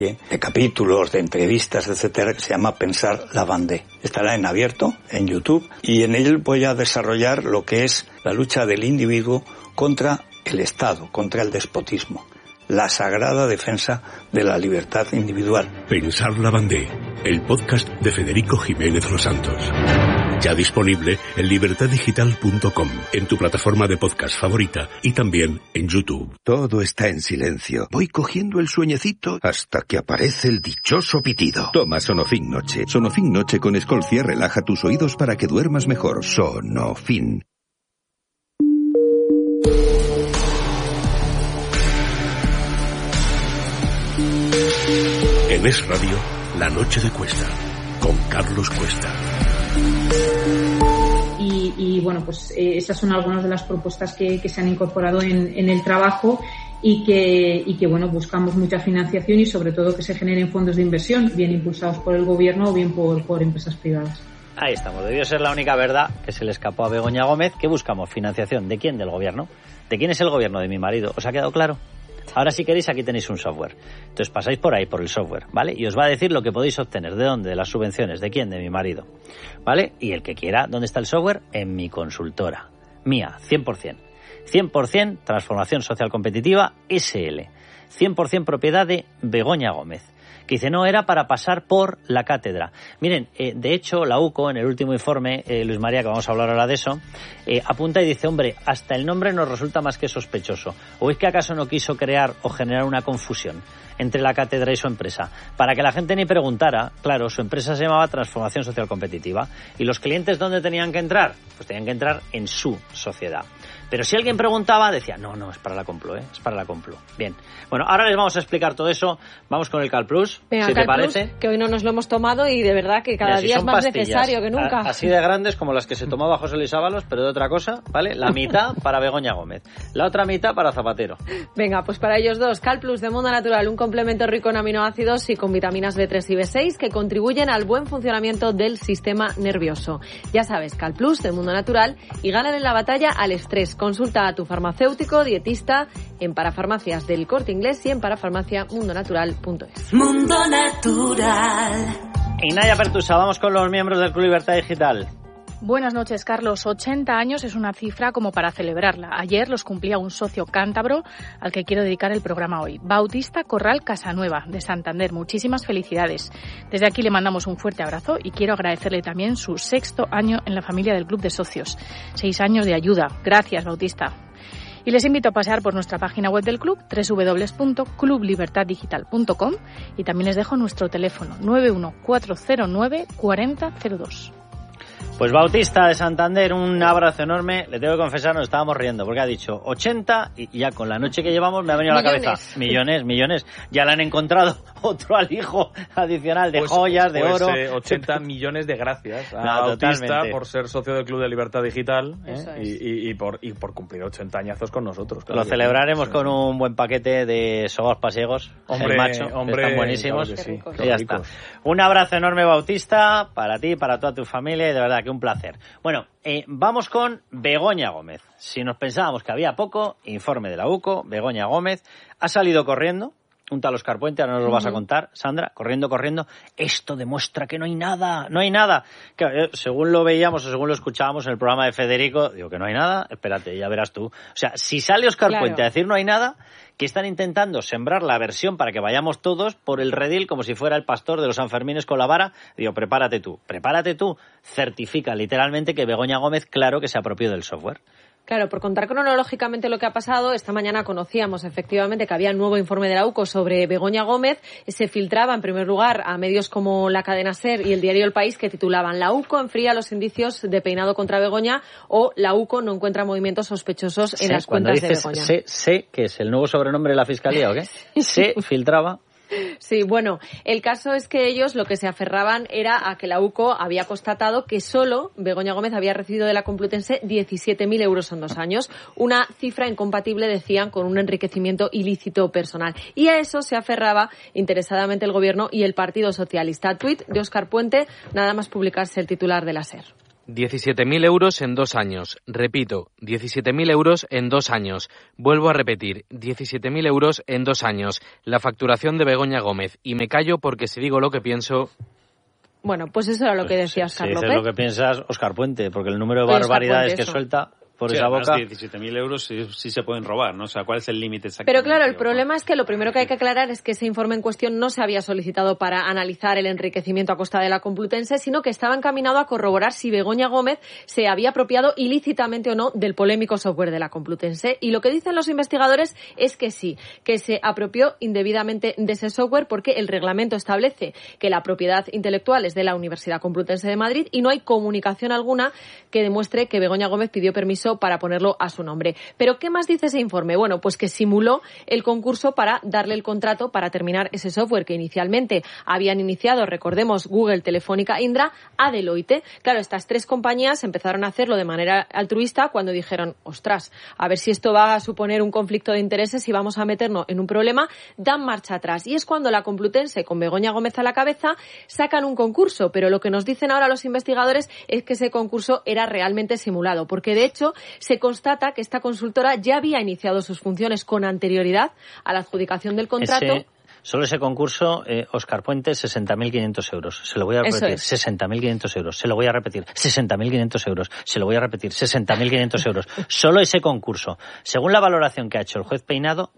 de capítulos, de entrevistas, etcétera, que se llama Pensar la Vendée. Estará en abierto, en YouTube, y en él voy a desarrollar lo que es la lucha del individuo contra el Estado, contra el despotismo. La sagrada defensa de la libertad individual. Pensar la Vendée, el podcast de Federico Jiménez Los Santos. Ya disponible en libertaddigital.com, en tu plataforma de podcast favorita y también en YouTube. Todo está en silencio. Voy cogiendo el sueñecito hasta que aparece el dichoso pitido. Toma Sonofin Noche. Sonofin Noche con Escolcia relaja tus oídos para que duermas mejor. Sonofin. En Es Radio, La Noche de Cuesta, con Carlos Cuesta. Y bueno, pues esas son algunas de las propuestas que se han incorporado en el trabajo y que bueno, buscamos mucha financiación y sobre todo que se generen fondos de inversión, bien impulsados por el gobierno o bien por empresas privadas. Ahí estamos, debió ser la única verdad que se le escapó a Begoña Gómez. ¿Qué buscamos? ¿Financiación? ¿De quién? Del gobierno. ¿De quién es el gobierno? De mi marido. ¿Os ha quedado claro? Ahora si queréis aquí tenéis un software. Entonces pasáis por ahí, por el software, ¿vale? Y os va a decir lo que podéis obtener. ¿De dónde? De las subvenciones. ¿De quién? De mi marido. ¿Vale? Y el que quiera, ¿dónde está el software? En mi consultora. Mía, 100%. 100% transformación social competitiva SL. 100% propiedad de Begoña Gómez. Que dice, no, era para pasar por la cátedra. Miren, de hecho, la UCO, en el último informe, Luis María, que vamos a hablar ahora de eso, apunta y dice, hombre, hasta el nombre nos resulta más que sospechoso. ¿O es que acaso no quiso crear o generar una confusión entre la cátedra y su empresa? Para que la gente ni preguntara, claro, su empresa se llamaba Transformación Social Competitiva. ¿Y los clientes dónde tenían que entrar? Pues tenían que entrar en su sociedad. Pero si alguien preguntaba, decía, no, es para la Complu, es para la Complu. Bien. Bueno, ahora les vamos a explicar todo eso. Vamos con el CalPlus, venga, si te parece. Que hoy no nos lo hemos tomado y de verdad que cada día es más necesario que nunca. Así de grandes como las que se tomaba José Luis Ábalos, pero de otra cosa, ¿vale? La mitad para Begoña Gómez, la otra mitad para Zapatero. Venga, pues para ellos dos, CalPlus de Mundo Natural, un complemento rico en aminoácidos y con vitaminas B3 y B6 que contribuyen al buen funcionamiento del sistema nervioso. Ya sabes, CalPlus de Mundo Natural y ganan en la batalla al estrés. Consulta a tu farmacéutico, dietista, en Parafarmacias del Corte Inglés y en parafarmaciamundonatural.es. Mundo Natural. Y Naya Pertusa, vamos con los miembros del Club Libertad Digital. Buenas noches, Carlos. 80 años es una cifra como para celebrarla. Ayer los cumplía un socio cántabro al que quiero dedicar el programa hoy. Bautista Corral Casanueva, de Santander. Muchísimas felicidades. Desde aquí le mandamos un fuerte abrazo y quiero agradecerle también su 6º año en la familia del Club de Socios. 6 años de ayuda. Gracias, Bautista. Y les invito a pasear por nuestra página web del club, www.clublibertaddigital.com, y también les dejo nuestro teléfono, 91409 4002. Pues Bautista de Santander, un abrazo enorme. Le tengo que confesar, nos estábamos riendo porque ha dicho 80 y ya con la noche que llevamos me ha venido a la cabeza. Millones. Ya le han encontrado otro alijo adicional de joyas, de oro. 80 millones de gracias a Bautista por ser socio del Club de Libertad Digital y por cumplir 80 añazos con nosotros. Claro. Lo celebraremos con un buen paquete de sobos pasiegos. Hombre, el macho, están buenísimos. Claro sí, y ya está. Un abrazo enorme, Bautista, para ti, para toda tu familia, y de verdad que un placer. Bueno, vamos con Begoña Gómez. Si nos pensábamos que había poco, informe de la UCO, Begoña Gómez ha salido corriendo, un tal Óscar Puente, ahora nos lo vas a contar, Sandra, corriendo. Esto demuestra que no hay nada. Claro, según lo veíamos o según lo escuchábamos en el programa de Federico, digo que no hay nada, espérate, ya verás tú. O sea, si sale Óscar Puente a decir no hay nada, que están intentando sembrar la versión para que vayamos todos por el redil como si fuera el pastor de los Sanfermines con la vara, digo, prepárate tú, certifica literalmente que Begoña Gómez, claro que se apropió del software. Claro, por contar cronológicamente lo que ha pasado, esta mañana conocíamos efectivamente que había un nuevo informe de la UCO sobre Begoña Gómez. Se filtraba en primer lugar a medios como la cadena SER y el diario El País, que titulaban "La UCO enfría los indicios de peinado contra Begoña" o "La UCO no encuentra movimientos sospechosos en las cuentas de Begoña". Sé que es el nuevo sobrenombre de la Fiscalía, ¿o qué? Se filtraba. Sí, bueno, el caso es que ellos lo que se aferraban era a que la UCO había constatado que solo Begoña Gómez había recibido de la Complutense 17.000 euros en 2 años, una cifra incompatible, decían, con un enriquecimiento ilícito personal. Y a eso se aferraba interesadamente el Gobierno y el Partido Socialista. Tuit de Óscar Puente, nada más publicarse el titular de la SER. 17.000 euros en 2 años. Repito, 17.000 euros en 2 años. Vuelvo a repetir, 17.000 euros en 2 años. La facturación de Begoña Gómez. Y me callo porque si digo lo que pienso... Bueno, pues eso era lo que decía Óscar López. Si dices lo que piensas, Óscar Puente, porque el número de barbaridades que suelta... por esa boca. 17.000 euros sí se pueden robar, ¿no? O sea, ¿cuál es el límite exacto? Pero claro, el problema es que lo primero que hay que aclarar es que ese informe en cuestión no se había solicitado para analizar el enriquecimiento a costa de la Complutense, sino que estaba encaminado a corroborar si Begoña Gómez se había apropiado ilícitamente o no del polémico software de la Complutense. Y lo que dicen los investigadores es que sí, que se apropió indebidamente de ese software porque el reglamento establece que la propiedad intelectual es de la Universidad Complutense de Madrid y no hay comunicación alguna que demuestre que Begoña Gómez pidió permiso para ponerlo a su nombre. ¿Pero qué más dice ese informe? Bueno, pues que simuló el concurso para darle el contrato para terminar ese software que inicialmente habían iniciado, recordemos, Google, Telefónica, Indra, a Deloitte. Claro, estas 3 compañías empezaron a hacerlo de manera altruista cuando dijeron, ostras, a ver si esto va a suponer un conflicto de intereses y vamos a meternos en un problema, dan marcha atrás. Y es cuando la Complutense, con Begoña Gómez a la cabeza, sacan un concurso. Pero lo que nos dicen ahora los investigadores es que ese concurso era realmente simulado, porque de hecho se constata que esta consultora ya había iniciado sus funciones con anterioridad a la adjudicación del contrato. Solo ese concurso, Óscar Puente, 60.500 euros. Se lo voy a repetir, 60.500 euros. Se lo voy a repetir, 60.500 euros. Se lo voy a repetir, 60.500 euros. Solo ese concurso. Según la valoración que ha hecho el juez Peinado,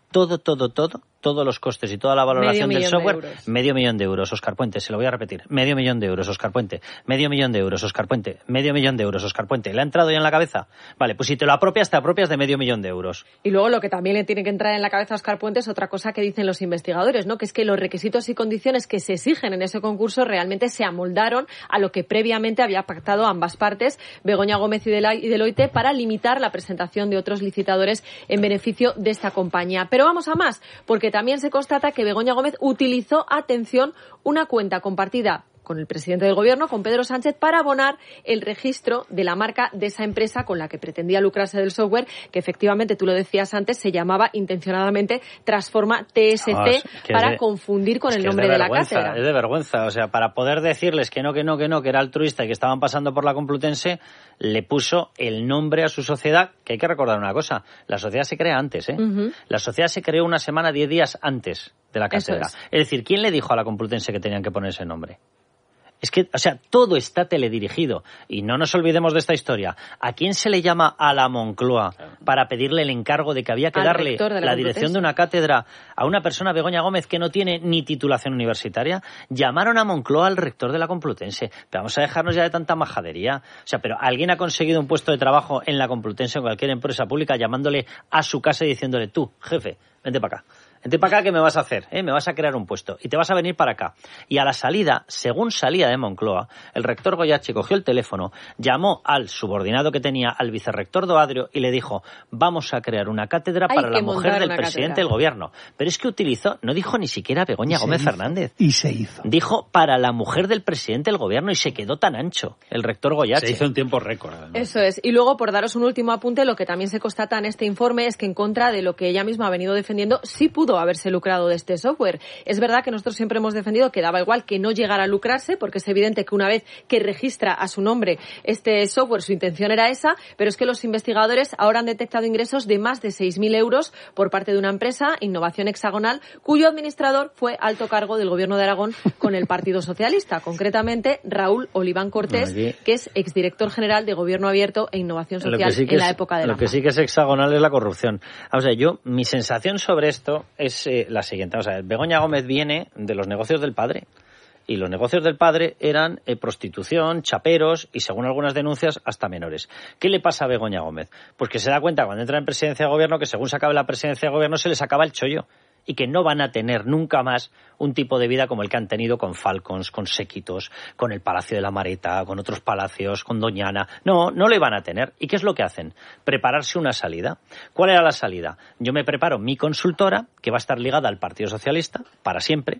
todos los costes y toda la valoración del software, 500.000 euros, Óscar Puente. Se lo voy a repetir, 500.000 euros, Óscar Puente. 500.000 euros, Óscar Puente. 500.000 euros, Óscar Puente. ¿Le ha entrado ya en la cabeza? Vale, pues si te lo apropias, te apropias de 500.000 euros. Y luego lo que también le tiene que entrar en la cabeza a Óscar Puente es otra cosa que dicen los investigadores, ¿no? Que es que los requisitos y condiciones que se exigen en ese concurso realmente se amoldaron a lo que previamente había pactado ambas partes, Begoña Gómez y Deloitte, para limitar la presentación de otros licitadores en beneficio de esta compañía. Pero vamos a más, porque también se constata que Begoña Gómez utilizó, atención, una cuenta compartida con el presidente del gobierno, con Pedro Sánchez, para abonar el registro de la marca de esa empresa con la que pretendía lucrarse del software, que efectivamente, tú lo decías antes, se llamaba intencionadamente Transforma TSC, para confundir con el nombre de la cátedra. Es de vergüenza, o sea, para poder decirles que era altruista y que estaban pasando por la Complutense, le puso el nombre a su sociedad, que hay que recordar una cosa, la sociedad se crea antes, La sociedad se creó una semana, 10 días antes de la cátedra. Es decir, ¿quién le dijo a la Complutense que tenían que poner ese nombre? Es que, o sea, todo está teledirigido. Y no nos olvidemos de esta historia. ¿A quién se le llama a la Moncloa para pedirle el encargo de que había que darle la dirección de una cátedra a una persona, Begoña Gómez, que no tiene ni titulación universitaria? Llamaron a Moncloa al rector de la Complutense. Pero vamos a dejarnos ya de tanta majadería. O sea, pero alguien ha conseguido un puesto de trabajo en la Complutense o en cualquier empresa pública llamándole a su casa y diciéndole, tú, jefe, vente para acá. Vente para acá, ¿qué me vas a hacer? Me vas a crear un puesto y te vas a venir para acá. Y a la salida, según salía de Moncloa, el rector Goyachi cogió el teléfono, llamó al subordinado que tenía, al vicerrector Doadrio, y le dijo, vamos a crear una cátedra para la mujer del presidente del gobierno. Pero es que utilizó, no dijo ni siquiera Begoña Gómez Fernández. Y se hizo. Dijo para la mujer del presidente del gobierno y se quedó tan ancho el rector Goyachi. Se hizo en tiempo récord, además. Eso es. Y luego, por daros un último apunte, lo que también se constata en este informe es que, en contra de lo que ella misma ha venido defendiendo, sí pudo haberse lucrado de este software. Es verdad que nosotros siempre hemos defendido que daba igual que no llegara a lucrarse, porque es evidente que una vez que registra a su nombre este software, su intención era esa, pero es que los investigadores ahora han detectado ingresos de más de 6.000 euros por parte de una empresa, Innovación Hexagonal, cuyo administrador fue alto cargo del gobierno de Aragón con el Partido Socialista, concretamente Raúl Oliván Cortés, que es exdirector general de Gobierno Abierto e Innovación Social en la época de la. Lo que sí que es hexagonal es la corrupción. O sea, mi sensación sobre esto es la siguiente. O sea, Begoña Gómez viene de los negocios del padre. Y los negocios del padre eran prostitución, chaperos y, según algunas denuncias, hasta menores. ¿Qué le pasa a Begoña Gómez? Pues que se da cuenta cuando entra en presidencia de gobierno que según se acabe la presidencia de gobierno se les acaba el chollo. Y que no van a tener nunca más un tipo de vida como el que han tenido con Falcons, con Séquitos, con el Palacio de la Mareta, con otros palacios, con Doñana. No lo iban a tener. ¿Y qué es lo que hacen? Prepararse una salida. ¿Cuál era la salida? Yo me preparo mi consultora, que va a estar ligada al Partido Socialista, para siempre.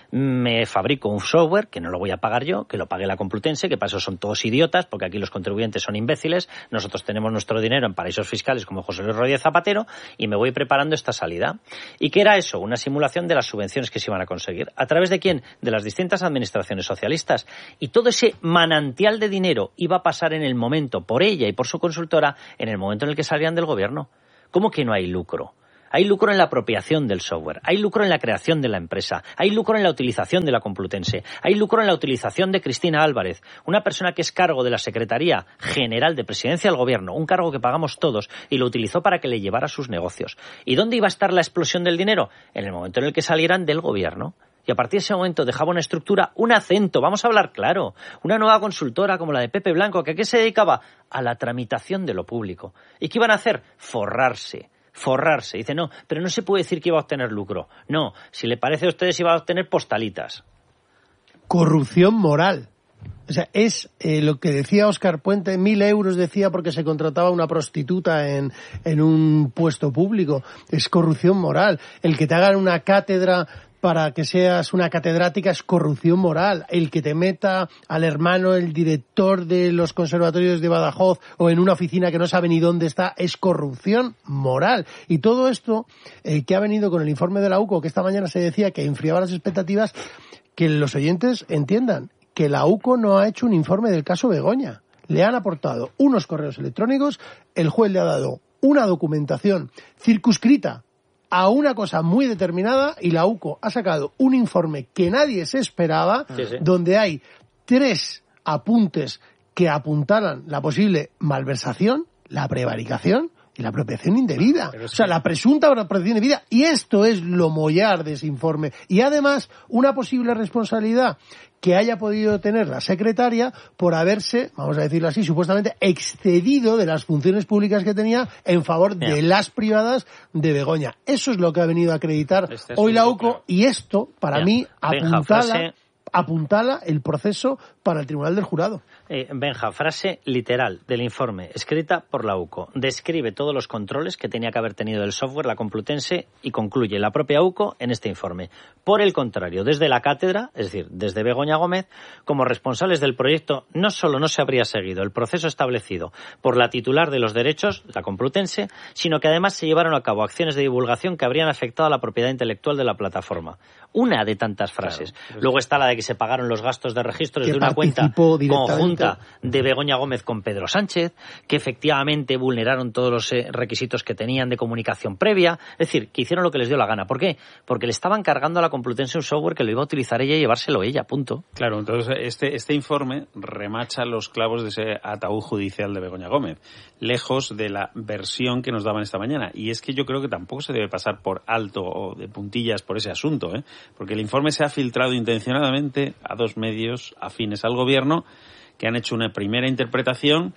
Me fabrico un software, que no lo voy a pagar yo, que lo pague la Complutense, que para eso son todos idiotas, porque aquí los contribuyentes son imbéciles. Nosotros tenemos nuestro dinero en paraísos fiscales como José Luis Rodríguez Zapatero, y me voy preparando esta salida. ¿Y qué era eso? eso, una simulación de las subvenciones que se iban a conseguir. ¿A través de quién? De las distintas administraciones socialistas. Y todo ese manantial de dinero iba a pasar en el momento, por ella y por su consultora, en el momento en el que salían del gobierno. ¿Cómo que no hay lucro? Hay lucro en la apropiación del software, hay lucro en la creación de la empresa, hay lucro en la utilización de la Complutense, hay lucro en la utilización de Cristina Álvarez, una persona que es cargo de la Secretaría General de Presidencia del Gobierno, un cargo que pagamos todos, y lo utilizó para que le llevara sus negocios. ¿Y dónde iba a estar la explosión del dinero? En el momento en el que salieran del Gobierno. Y a partir de ese momento dejaba una estructura, un acento, vamos a hablar claro, una nueva consultora como la de Pepe Blanco, que ¿a qué se dedicaba? A la tramitación de lo público. ¿Y qué iban a hacer? Forrarse. Dice, no, pero no se puede decir que iba a obtener lucro. No, si le parece a ustedes iba a obtener postalitas. Corrupción moral. O sea, es lo que decía Óscar Puente, 1.000 euros decía porque se contrataba una prostituta en un puesto público. Es corrupción moral. El que te hagan una cátedra para que seas una catedrática es corrupción moral. El que te meta al hermano, el director de los conservatorios de Badajoz o en una oficina que no sabe ni dónde está, es corrupción moral. Y todo esto que ha venido con el informe de la UCO, que esta mañana se decía que enfriaba las expectativas, que los oyentes entiendan que la UCO no ha hecho un informe del caso Begoña. Le han aportado unos correos electrónicos, el juez le ha dado una documentación circunscrita a una cosa muy determinada y la UCO ha sacado un informe que nadie se esperaba, donde hay 3 apuntes que apuntalan la posible malversación, la prevaricación y la apropiación indebida. O sea, la presunta apropiación indebida. Y esto es lo mollar de ese informe. Y además, una posible responsabilidad que haya podido tener la secretaria por haberse, vamos a decirlo así, supuestamente excedido de las funciones públicas que tenía en favor de las privadas de Begoña. Eso es lo que ha venido a acreditar hoy la UCO, y esto, para mí, apuntala el proceso para el Tribunal del Jurado. Benja, frase literal del informe, escrita por la UCO. Describe todos los controles que tenía que haber tenido el software, la Complutense, y concluye la propia UCO en este informe. Por el contrario, desde la cátedra, es decir, desde Begoña Gómez, como responsables del proyecto, no solo no se habría seguido el proceso establecido por la titular de los derechos, la Complutense, sino que además se llevaron a cabo acciones de divulgación que habrían afectado a la propiedad intelectual de la plataforma. Una de tantas frases. Claro, luego está la de que se pagaron los gastos de registros de una cuenta conjunta de Begoña Gómez con Pedro Sánchez, que efectivamente vulneraron todos los requisitos que tenían de comunicación previa. Es decir, que hicieron lo que les dio la gana. ¿Por qué? Porque le estaban cargando a la Complutense un software que lo iba a utilizar ella y llevárselo ella, punto. Claro, entonces este informe remacha los clavos de ese ataúd judicial de Begoña Gómez, lejos de la versión que nos daban esta mañana. Y es que yo creo que tampoco se debe pasar por alto o de puntillas por ese asunto, porque el informe se ha filtrado intencionadamente a 2 medios afines al gobierno que han hecho una primera interpretación,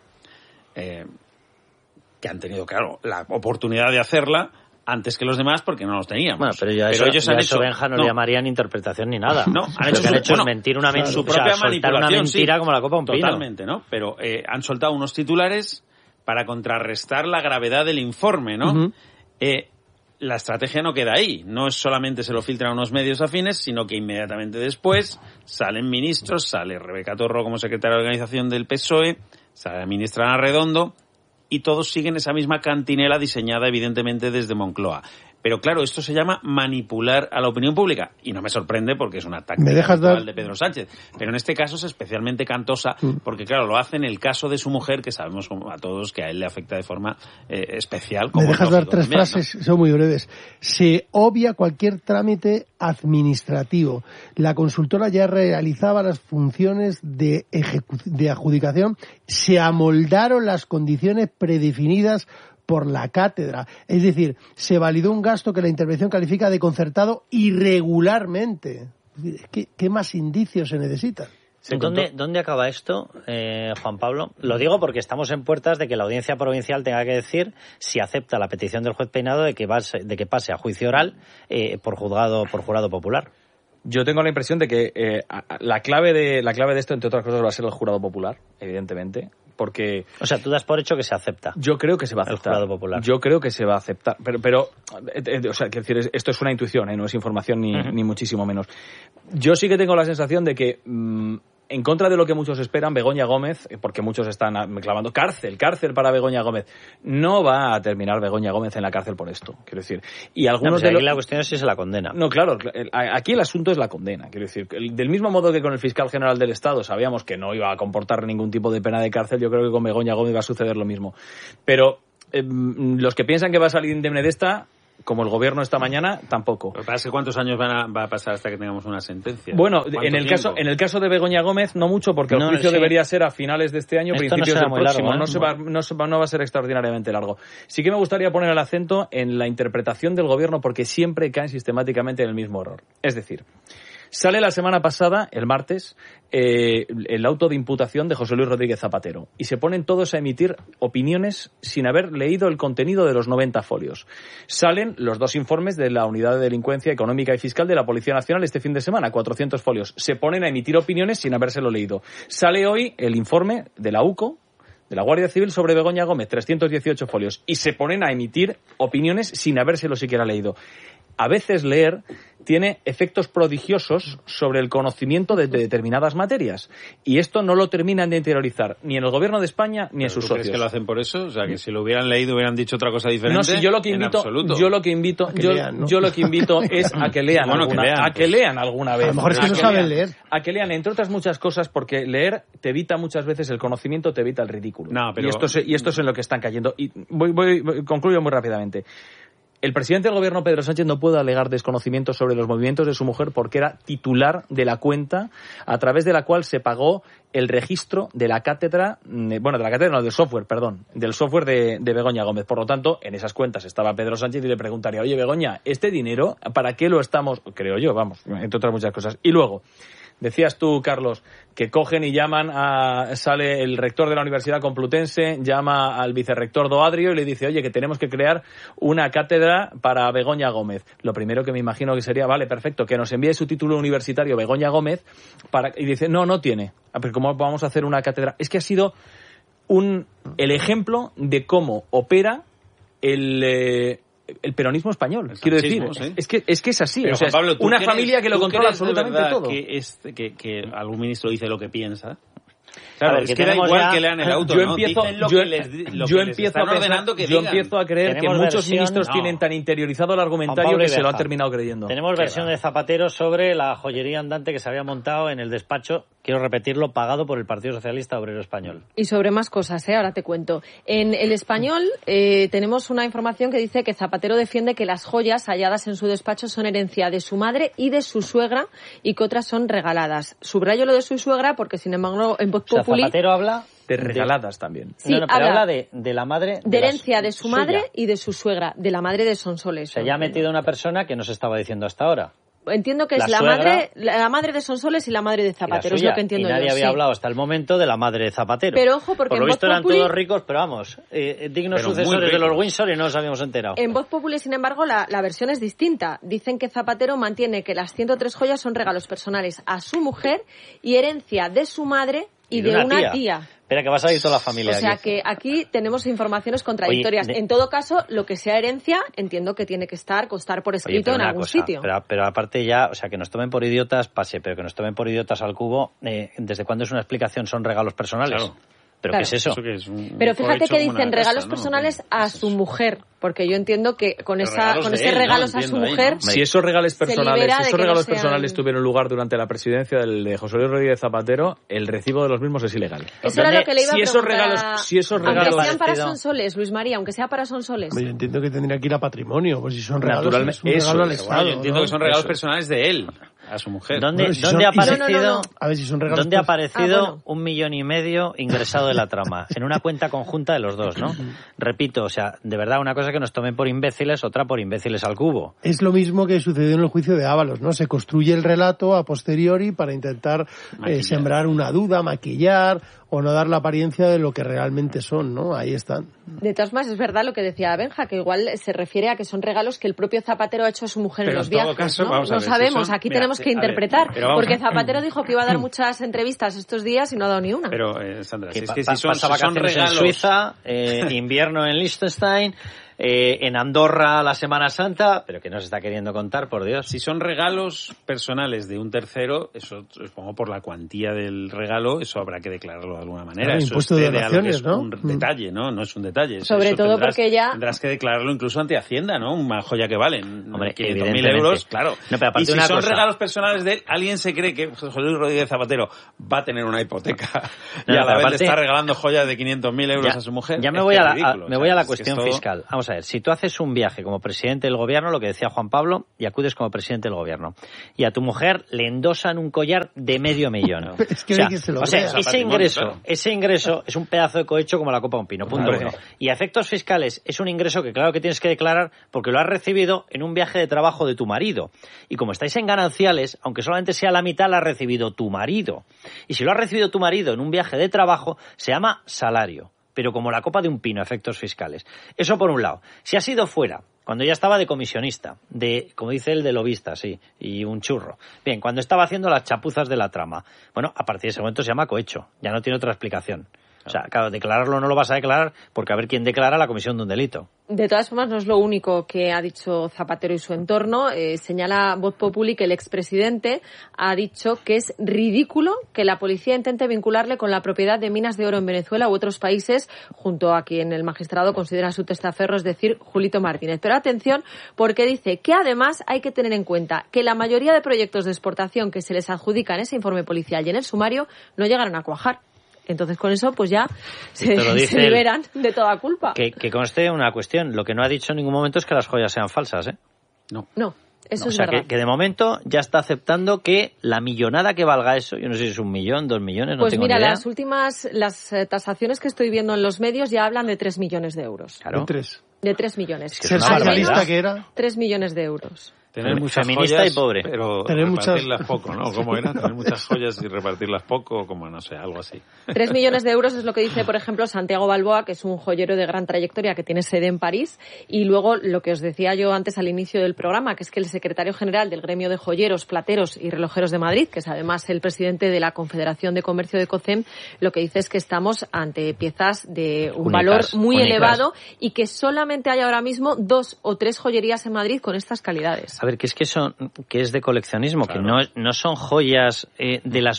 que han tenido, claro, la oportunidad de hacerla antes que los demás porque no los teníamos. Bueno, pero ellos han hecho, Benja, no le llamarían interpretación ni nada. No, lo que han hecho es mentir una mentira, su propia soltar una mentira como la copa de un pino. Totalmente, ¿no? Pero han soltado unos titulares para contrarrestar la gravedad del informe, ¿no? Uh-huh. La estrategia no queda ahí. No es solamente se lo filtran a unos medios afines, sino que inmediatamente después salen ministros, sale Rebeca Torro como secretaria de organización del PSOE, sale la ministra Ana Redondo, y todos siguen esa misma cantinela diseñada evidentemente desde Moncloa. Pero claro, esto se llama manipular a la opinión pública. Y no me sorprende porque es una táctica habitual de Pedro Sánchez. Pero en este caso es especialmente cantosa porque, claro, lo hace en el caso de su mujer, que sabemos a todos que a él le afecta de forma especial. Me dejas dar 3 frases, ¿no? Son muy breves. Se obvia cualquier trámite administrativo. La consultora ya realizaba las funciones de adjudicación. Se amoldaron las condiciones predefinidas por la cátedra. Es decir, se validó un gasto que la intervención califica de concertado irregularmente. ¿Qué más indicios se necesitan? ¿Dónde acaba esto, Juan Pablo? Lo digo porque estamos en puertas de que la Audiencia Provincial tenga que decir si acepta la petición del juez Peinado de que pase a juicio oral por jurado popular. Yo tengo la impresión de que la clave de esto, entre otras cosas, va a ser el jurado popular, evidentemente. Porque, o sea, tú das por hecho que se acepta. Yo creo que se va a aceptar. El jurado popular. Yo creo que se va a aceptar. Pero o sea, quiero decir, esto es una intuición, no es información ni muchísimo menos. Yo sí que tengo la sensación de que en contra de lo que muchos esperan, Begoña Gómez, porque muchos están clamando cárcel para Begoña Gómez. No va a terminar Begoña Gómez en la cárcel por esto, quiero decir. Y algunos aquí la cuestión es si se la condena. No, claro, aquí el asunto es la condena, quiero decir. Del mismo modo que con el fiscal general del Estado sabíamos que no iba a comportar ningún tipo de pena de cárcel, yo creo que con Begoña Gómez va a suceder lo mismo. Pero los que piensan que va a salir indemne de esta, como el gobierno esta mañana, tampoco. Lo que pasa es que ¿cuántos años va a pasar hasta que tengamos una sentencia? Bueno, en el caso de Begoña Gómez, no mucho, porque el juicio debería ser a finales de este año, principios del próximo. No va a ser extraordinariamente largo. Sí que me gustaría poner el acento en la interpretación del gobierno, porque siempre caen sistemáticamente en el mismo error. Es decir, sale la semana pasada, el martes, el auto de imputación de José Luis Rodríguez Zapatero y se ponen todos a emitir opiniones sin haber leído el contenido de los 90 folios. Salen los 2 informes de la Unidad de Delincuencia Económica y Fiscal de la Policía Nacional este fin de semana, 400 folios. Se ponen a emitir opiniones sin habérselo leído. Sale hoy el informe de la UCO, de la Guardia Civil, sobre Begoña Gómez, 318 folios, y se ponen a emitir opiniones sin habérselo siquiera leído. A veces leer tiene efectos prodigiosos sobre el conocimiento de determinadas materias. Y esto no lo terminan de interiorizar ni en el gobierno de España ni en sus socios. ¿Crees que lo hacen por eso? O sea, que si lo hubieran leído hubieran dicho otra cosa diferente. No, si yo lo que invito es a que lean a que lean alguna vez. A lo mejor es que no saben leer. A que lean, entre otras muchas cosas, porque leer te evita muchas veces el conocimiento, te evita el ridículo. Y esto es en lo que están cayendo. Y concluyo muy rápidamente. El presidente del gobierno, Pedro Sánchez, no puede alegar desconocimiento sobre los movimientos de su mujer porque era titular de la cuenta a través de la cual se pagó el registro de la cátedra, del software de Begoña Gómez. Por lo tanto, en esas cuentas estaba Pedro Sánchez y le preguntaría, oye, Begoña, ¿este dinero para qué lo estamos? Creo yo, entre otras muchas cosas. Y luego, decías tú, Carlos, que cogen y sale el rector de la Universidad Complutense, llama al vicerrector do Adrio y le dice, oye, que tenemos que crear una cátedra para Begoña Gómez. Lo primero que me imagino que sería, vale, perfecto, que nos envíe su título universitario Begoña Gómez, y dice, no tiene. Pero ¿cómo vamos a hacer una cátedra? Es que ha sido el ejemplo de cómo opera el peronismo español, quiero decir. ¿Sí? Es que es así. Pero, o sea, Pablo, una familia que lo controla absolutamente todo. Que algún ministro dice lo que piensa. Claro, es que da igual que lean el auto, yo empiezo a creer que muchos ministros tienen tan interiorizado el argumentario que se lo han terminado creyendo. Tenemos versión de Zapatero sobre la joyería andante que se había montado en el despacho, quiero repetirlo, pagado por el Partido Socialista Obrero Español. Y sobre más cosas, ahora te cuento. En El Español tenemos una información que dice que Zapatero defiende que las joyas halladas en su despacho son herencia de su madre y de su suegra y que otras son regaladas. Subrayo lo de su suegra porque, sin embargo, en Voz Populi... Zapatero habla de regaladas también. Sí, pero habla de la madre... De herencia de su madre y de su suegra, de la madre de Sonsoles. Se ha metido una persona que no se estaba diciendo hasta ahora. Entiendo que es la madre de Sonsoles y la madre de Zapatero, es lo que entiendo yo. Y nadie había hablado hasta el momento de la madre de Zapatero. Pero ojo, porque por lo visto eran todos ricos, pero vamos, dignos sucesores de los Windsor y no nos habíamos enterado. En Voz Populi, sin embargo, la versión es distinta. Dicen que Zapatero mantiene que las 103 joyas son regalos personales a su mujer y herencia de su madre y de una tía. Espera, que va a salir toda la familia. O sea, que aquí tenemos informaciones contradictorias. En todo caso, lo que sea herencia, entiendo que tiene que constar por escrito en algún sitio. Pero aparte ya, o sea, que nos tomen por idiotas, pero que nos tomen por idiotas al cubo, ¿desde cuándo es una explicación? ¿Son regalos personales? Claro. ¿Pero qué es eso? Pero fíjate que dicen regalos personales a su mujer, porque yo entiendo que con ese regalos a su mujer... Si esos regalos personales tuvieron lugar durante la presidencia de José Luis Rodríguez Zapatero, el recibo de los mismos es ilegal. Eso era lo que le iba a preguntar. Si esos regalos... Aunque sean para Sonsoles, Luis María, aunque sea para Sonsoles. Yo entiendo que tendría que ir a patrimonio, pues si son regalos, naturalmente, es un regalo al Estado. Yo entiendo que son regalos personales de él a su mujer. ¿Dónde ha aparecido, a ver, si son regalos ¿dónde ha aparecido 1,5 millones ingresado de la trama? En una cuenta conjunta de los dos, ¿no? Repito, o sea, de verdad, una cosa que nos tomen por imbéciles, otra por imbéciles al cubo. Es lo mismo que sucedió en el juicio de Ábalos, ¿no? Se construye el relato a posteriori para intentar sembrar una duda, maquillar o no dar la apariencia de lo que realmente son, ¿no? Ahí están. De todas maneras, es verdad lo que decía Benja, que igual se refiere a que son regalos que el propio Zapatero ha hecho a su mujer en los viajes, caso, ¿no? No sabemos, aquí tenemos que interpretar, porque Zapatero dijo que iba a dar muchas entrevistas estos días y no ha dado ni una. Pero, Sandra, si son regalos... en Suiza, invierno en Liechtenstein... en Andorra la Semana Santa, pero que no se está queriendo contar, por Dios. Si son regalos personales de un tercero, eso supongo por la cuantía del regalo, eso habrá que declararlo de alguna manera. Eso impuesto de donaciones, ¿no? Un detalle, ¿no? No es un detalle. Sobre eso todo porque ya... Tendrás que declararlo incluso ante Hacienda, ¿no? Una joya que vale 500.000 euros, claro. No, pero y si son regalos personales de él, alguien se cree que José Luis Rodríguez Zapatero va a tener una hipoteca y a la vez le está regalando joyas de 500.000 euros a su mujer. Ya me voy a la cuestión fiscal. Vamos a ver, si tú haces un viaje como presidente del gobierno, lo que decía Juan Pablo, y acudes como presidente del gobierno, y a tu mujer le endosan un collar de $500,000. Es que ese ingreso es un pedazo de cohecho como la copa de un pino, punto uno. Y a efectos fiscales es un ingreso que claro que tienes que declarar porque lo has recibido en un viaje de trabajo de tu marido. Y como estáis en gananciales, aunque solamente sea la mitad, la ha recibido tu marido. Y si lo ha recibido tu marido en un viaje de trabajo, se llama salario, pero como la copa de un pino a efectos fiscales. Eso por un lado. Si ha sido fuera, cuando ya estaba de comisionista, como dice el de lobista, sí, y un churro. Bien, cuando estaba haciendo las chapuzas de la trama. Bueno, a partir de ese momento se llama cohecho, ya no tiene otra explicación. O sea, claro, declararlo no lo vas a declarar porque a ver quién declara la comisión de un delito. De todas formas, no es lo único que ha dicho Zapatero y su entorno. Señala Voz Populi que el expresidente ha dicho que es ridículo que la policía intente vincularle con la propiedad de minas de oro en Venezuela u otros países, junto a quien el magistrado considera su testaferro, es decir, Julito Martínez. Pero atención, porque dice que además hay que tener en cuenta que la mayoría de proyectos de exportación que se les adjudica en ese informe policial y en el sumario no llegaron a cuajar. Entonces, con eso, pues ya se liberan de toda culpa. Que conste una cuestión. Lo que no ha dicho en ningún momento es que las joyas sean falsas, ¿eh? No, eso es verdad. O sea, que de momento ya está aceptando que la millonada que valga eso, yo no sé si es 1 millón, 2 millones, no tengo ni idea. Pues mira, las tasaciones que estoy viendo en los medios ya hablan de 3 millones de euros. Claro. De 3 millones. Es que ser socialista que era. 3 millones de euros. Tener muchas feminista joyas, y pobre. Pero tener repartirlas poco, ¿no? ¿Cómo era? Tener muchas joyas y repartirlas poco, como no sé, algo así. 3 millones de euros es lo que dice, por ejemplo, Santiago Balboa, que es un joyero de gran trayectoria que tiene sede en París. Y luego, lo que os decía yo antes al inicio del programa, que es que el secretario general del gremio de joyeros, plateros y relojeros de Madrid, que es además el presidente de la Confederación de Comercio de COCEM, lo que dice es que estamos ante piezas de un valor muy elevado y que solamente hay ahora mismo 2 o 3 joyerías en Madrid con estas calidades. A ver, que es de coleccionismo, claro. Que no son joyas de las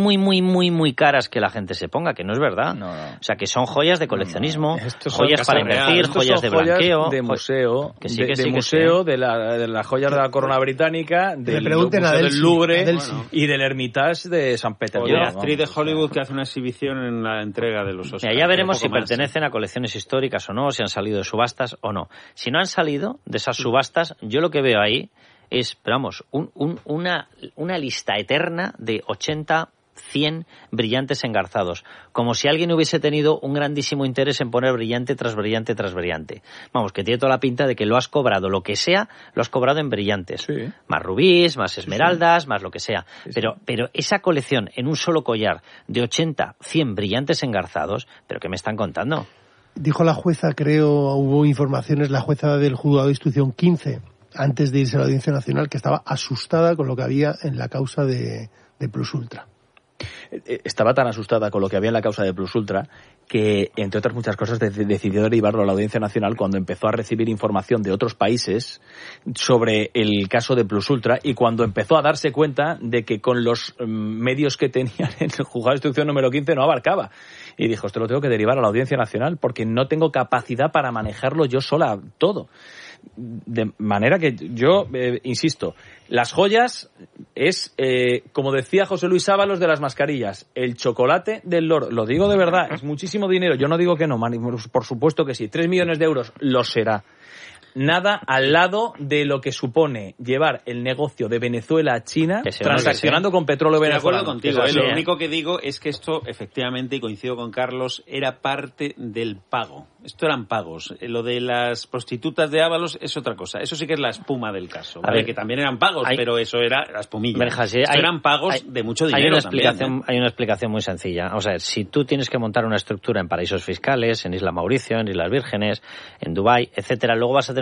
muy caras que la gente se ponga, que no es verdad. No. O sea, que son joyas de coleccionismo, joyas para invertir, joyas de blanqueo, de museo, que sí, de las joyas de la corona británica, del Museo del Louvre y del Hermitage de San Petersburgo. O la actriz de Hollywood que hace una exhibición en la entrega de los Oscars. Ya veremos si pertenecen a colecciones históricas o no, si han salido de subastas o no. Si no han salido de esas subastas, yo lo que veo ahí es, vamos, una lista eterna de 80, 100 brillantes engarzados, como si alguien hubiese tenido un grandísimo interés en poner brillante tras brillante tras brillante. Vamos, que tiene toda la pinta de que lo has cobrado, lo que sea, lo has cobrado en brillantes. Sí. Más rubíes, más esmeraldas, más lo que sea. Sí. Pero esa colección en un solo collar de 80, 100 brillantes engarzados, ¿pero qué me están contando? Dijo la jueza, creo, hubo informaciones, la jueza del juzgado de instrucción 15, antes de irse a la Audiencia Nacional, que estaba asustada con lo que había en la causa de Plus Ultra. Estaba tan asustada con lo que había en la causa de Plus Ultra que, entre otras muchas cosas, decidió derivarlo a la Audiencia Nacional cuando empezó a recibir información de otros países sobre el caso de Plus Ultra y cuando empezó a darse cuenta de que con los medios que tenían en el juzgado de instrucción número 15 no abarcaba. Y dijo, esto lo tengo que derivar a la Audiencia Nacional porque no tengo capacidad para manejarlo yo sola todo. De manera que yo, insisto, las joyas es, como decía José Luis Ábalos de las mascarillas, el chocolate del loro. Lo digo de verdad, es muchísimo dinero. Yo no digo que no, por supuesto que sí. 3 millones de euros lo será. Nada al lado de lo que supone llevar el negocio de Venezuela a China transaccionando con petróleo venezolano. Estoy de acuerdo contigo. Lo único que digo es que esto, efectivamente, y coincido con Carlos, era parte del pago. Esto eran pagos. Lo de las prostitutas de Ábalos es otra cosa. Eso sí que es la espuma del caso. ¿Vale? Que también eran pagos, pero eso era la espumilla. Eran pagos de mucho dinero. Hay una explicación muy sencilla. O sea, si tú tienes que montar una estructura en paraísos fiscales, en Isla Mauricio, en Islas Vírgenes, en Dubái, etcétera, luego vas a tener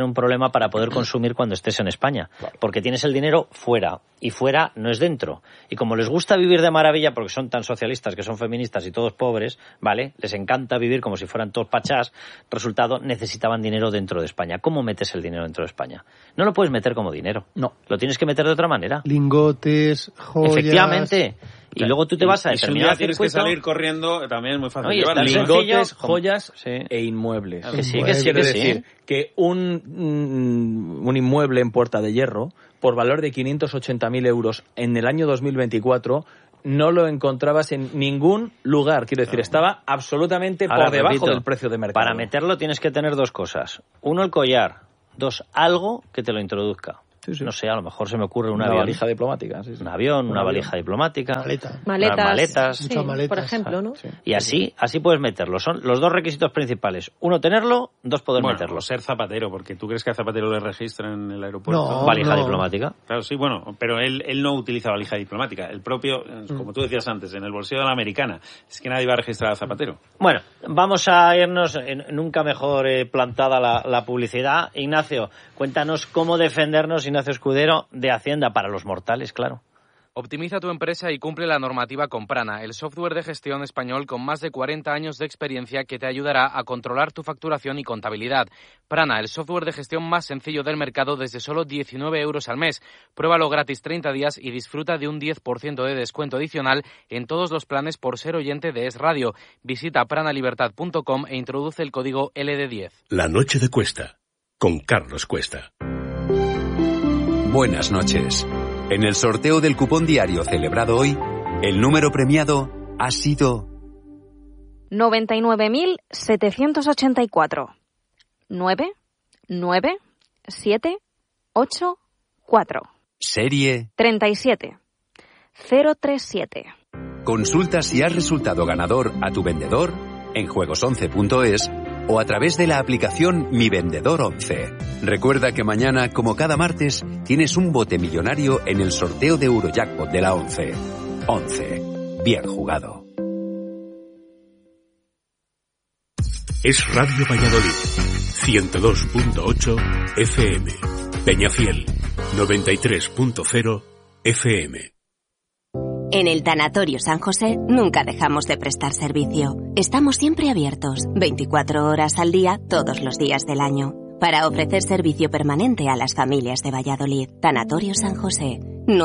tener un problema para poder consumir cuando estés en España. Claro. Porque tienes el dinero fuera, y fuera no es dentro. Y como les gusta vivir de maravilla, porque son tan socialistas, que son feministas y todos pobres, ¿vale? Les encanta vivir como si fueran todos pachás. Resultado, necesitaban dinero dentro de España. ¿Cómo metes el dinero dentro de España? No lo puedes meter como dinero. No. Lo tienes que meter de otra manera. Lingotes, joyas... Efectivamente. Y luego tú te vas a determinar si tienes que salir corriendo, también es muy fácil. No, lingotes, joyas e inmuebles. Que sí, Quiere decir que un inmueble en Puerta de Hierro, por valor de 580.000 euros en el año 2024, no lo encontrabas en ningún lugar. Quiero decir, estaba absolutamente por debajo del precio de mercado. Para meterlo tienes que tener dos cosas. Uno, el collar. Dos, algo que te lo introduzca. Sí. No sé, a lo mejor se me ocurre una valija diplomática. Sí. Un avión, una valija diplomática. Maletas. Sí, maletas. Por ejemplo, ¿no? Sí. Y así puedes meterlo. Son los dos requisitos principales. Uno, tenerlo. Dos, poder meterlo. Ser zapatero, porque tú crees que a Zapatero le registran en el aeropuerto. No, valija diplomática. Claro, sí, bueno, pero él no utiliza valija diplomática. El propio, como tú decías antes, en el bolsillo de la americana. Es que nadie va a registrar a Zapatero. Bueno, vamos a irnos, nunca mejor plantada la publicidad. Ignacio, cuéntanos cómo defendernos, Ignacio Escudero, de Hacienda para los mortales, claro. Optimiza tu empresa y cumple la normativa con Prana, el software de gestión español con más de 40 años de experiencia que te ayudará a controlar tu facturación y contabilidad. Prana, el software de gestión más sencillo del mercado desde solo 19 euros al mes. Pruébalo gratis 30 días y disfruta de un 10% de descuento adicional en todos los planes por ser oyente de Es Radio. Visita pranalibertad.com e introduce el código LD10. La noche de Cuesta, con Carlos Cuesta. Buenas noches. En el sorteo del cupón diario celebrado hoy, el número premiado ha sido 99.784. 9, 9, 7, 8, 4. Serie 37. 037. Consulta si has resultado ganador a tu vendedor en juegos11.es o a través de la aplicación Mi Vendedor 11. Recuerda que mañana, como cada martes, tienes un bote millonario en el sorteo de Eurojackpot de la 11. 11. Bien jugado. Es Radio Valladolid, 102.8 FM. Peñafiel, 93.0 FM. En el Tanatorio San José nunca dejamos de prestar servicio. Estamos siempre abiertos, 24 horas al día, todos los días del año, para ofrecer servicio permanente a las familias de Valladolid. Tanatorio San José,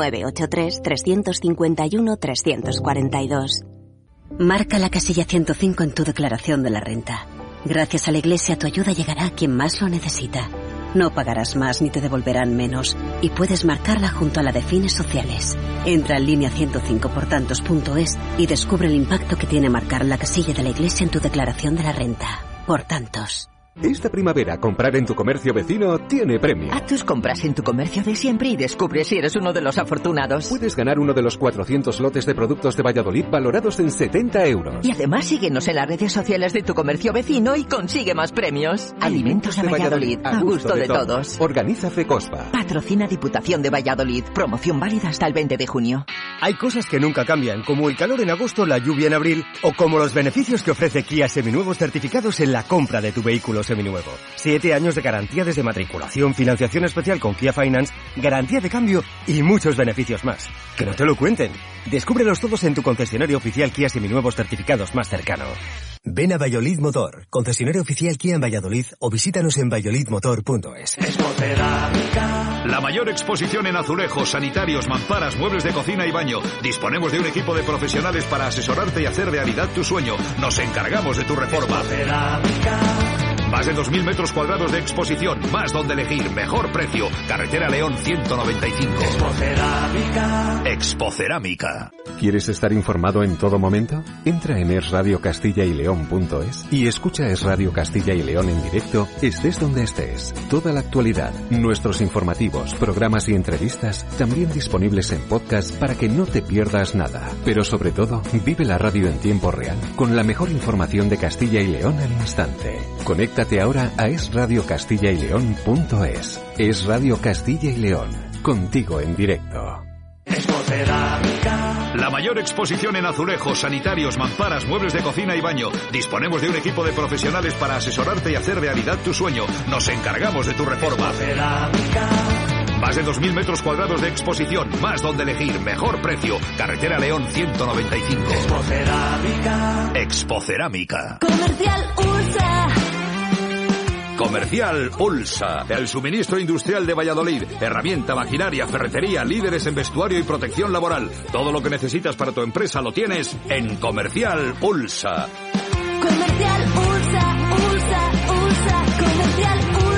983-351-342. Marca la casilla 105 en tu declaración de la renta. Gracias a la Iglesia tu ayuda llegará a quien más lo necesita. No pagarás más ni te devolverán menos y puedes marcarla junto a la de fines sociales. Entra en línea 105portantos.es y descubre el impacto que tiene marcar la casilla de la Iglesia en tu declaración de la renta. Por tantos. Esta primavera, comprar en tu comercio vecino tiene premio. Haz tus compras en tu comercio de siempre y descubre si eres uno de los afortunados. Puedes ganar uno de los 400 lotes de productos de Valladolid valorados en 70 euros. Y además síguenos en las redes sociales de tu comercio vecino y consigue más premios. Alimentos de Valladolid, a gusto de todos. Organiza FECOSPA. Patrocina Diputación de Valladolid. Promoción válida hasta el 20 de junio. Hay cosas que nunca cambian, como el calor en agosto, la lluvia en abril, o como los beneficios que ofrece Kia Seminuevos certificados en la compra de tu vehículo seminuevo. 7 años de garantía desde matriculación, financiación especial con Kia Finance, garantía de cambio y muchos beneficios más. Que no te lo cuenten. Descúbrelos todos en tu concesionario oficial Kia Seminuevos certificados más cercano. Ven a Valladolid Motor, concesionario oficial Kia en Valladolid, o visítanos en valladolidmotor.es. La mayor exposición en azulejos, sanitarios, mamparas, muebles de cocina y baño. Disponemos de un equipo de profesionales para asesorarte y hacer realidad tu sueño. Nos encargamos de tu reforma. Más de 2.000 metros cuadrados de exposición, más donde elegir, mejor precio. Carretera León 195. Expocerámica. ¿Quieres estar informado en todo momento? Entra en esradiocastilla-y-león.es y escucha Es Radio Castilla y León en directo, estés donde estés. Toda la actualidad, nuestros informativos, programas y entrevistas, también disponibles en podcast para que no te pierdas nada. Pero sobre todo, vive la radio en tiempo real, con la mejor información de Castilla y León al instante. Conéctate ahora a esradiocastilla-y-león.es. Es Radio Castilla y León, contigo en directo. La mayor exposición en azulejos, sanitarios, mamparas, muebles de cocina y baño. Disponemos de un equipo de profesionales para asesorarte y hacer realidad tu sueño. Nos encargamos de tu reforma. Más de 2.000 metros cuadrados de exposición, más donde elegir, mejor precio. Carretera León 195. Expocerámica. Comercial USA. Comercial Ulsa, el suministro industrial de Valladolid. Herramienta, maquinaria, ferretería, líderes en vestuario y protección laboral. Todo lo que necesitas para tu empresa lo tienes en Comercial Ulsa. Comercial USA, Comercial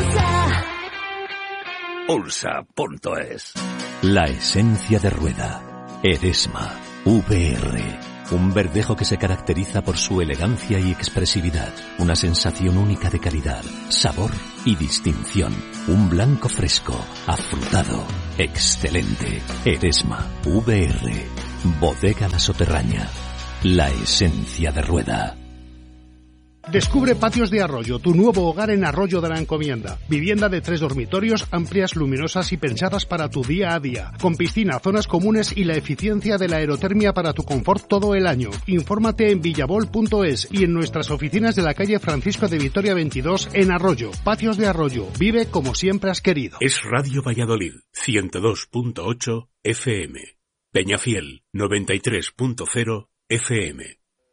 USA. Ulsa.es. La esencia de rueda. Eresma. VR. Un verdejo que se caracteriza por su elegancia y expresividad. Una sensación única de calidad, sabor y distinción. Un blanco fresco, afrutado, excelente. Eresma. VR. Bodega La Soterraña. La esencia de rueda. Descubre Patios de Arroyo, tu nuevo hogar en Arroyo de la Encomienda. Vivienda de 3 dormitorios, amplias, luminosas y pensadas para tu día a día. Con piscina, zonas comunes y la eficiencia de la aerotermia para tu confort todo el año. Infórmate en villabol.es y en nuestras oficinas de la calle Francisco de Vitoria 22 en Arroyo. Patios de Arroyo. Vive como siempre has querido. Es Radio Valladolid, 102.8 FM. Peñafiel, 93.0 FM.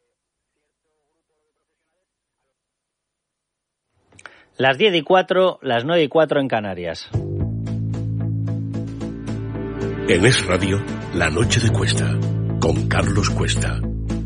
Las 10:04, las 9:04 en Canarias. En Es Radio, La Noche de Cuesta, con Carlos Cuesta.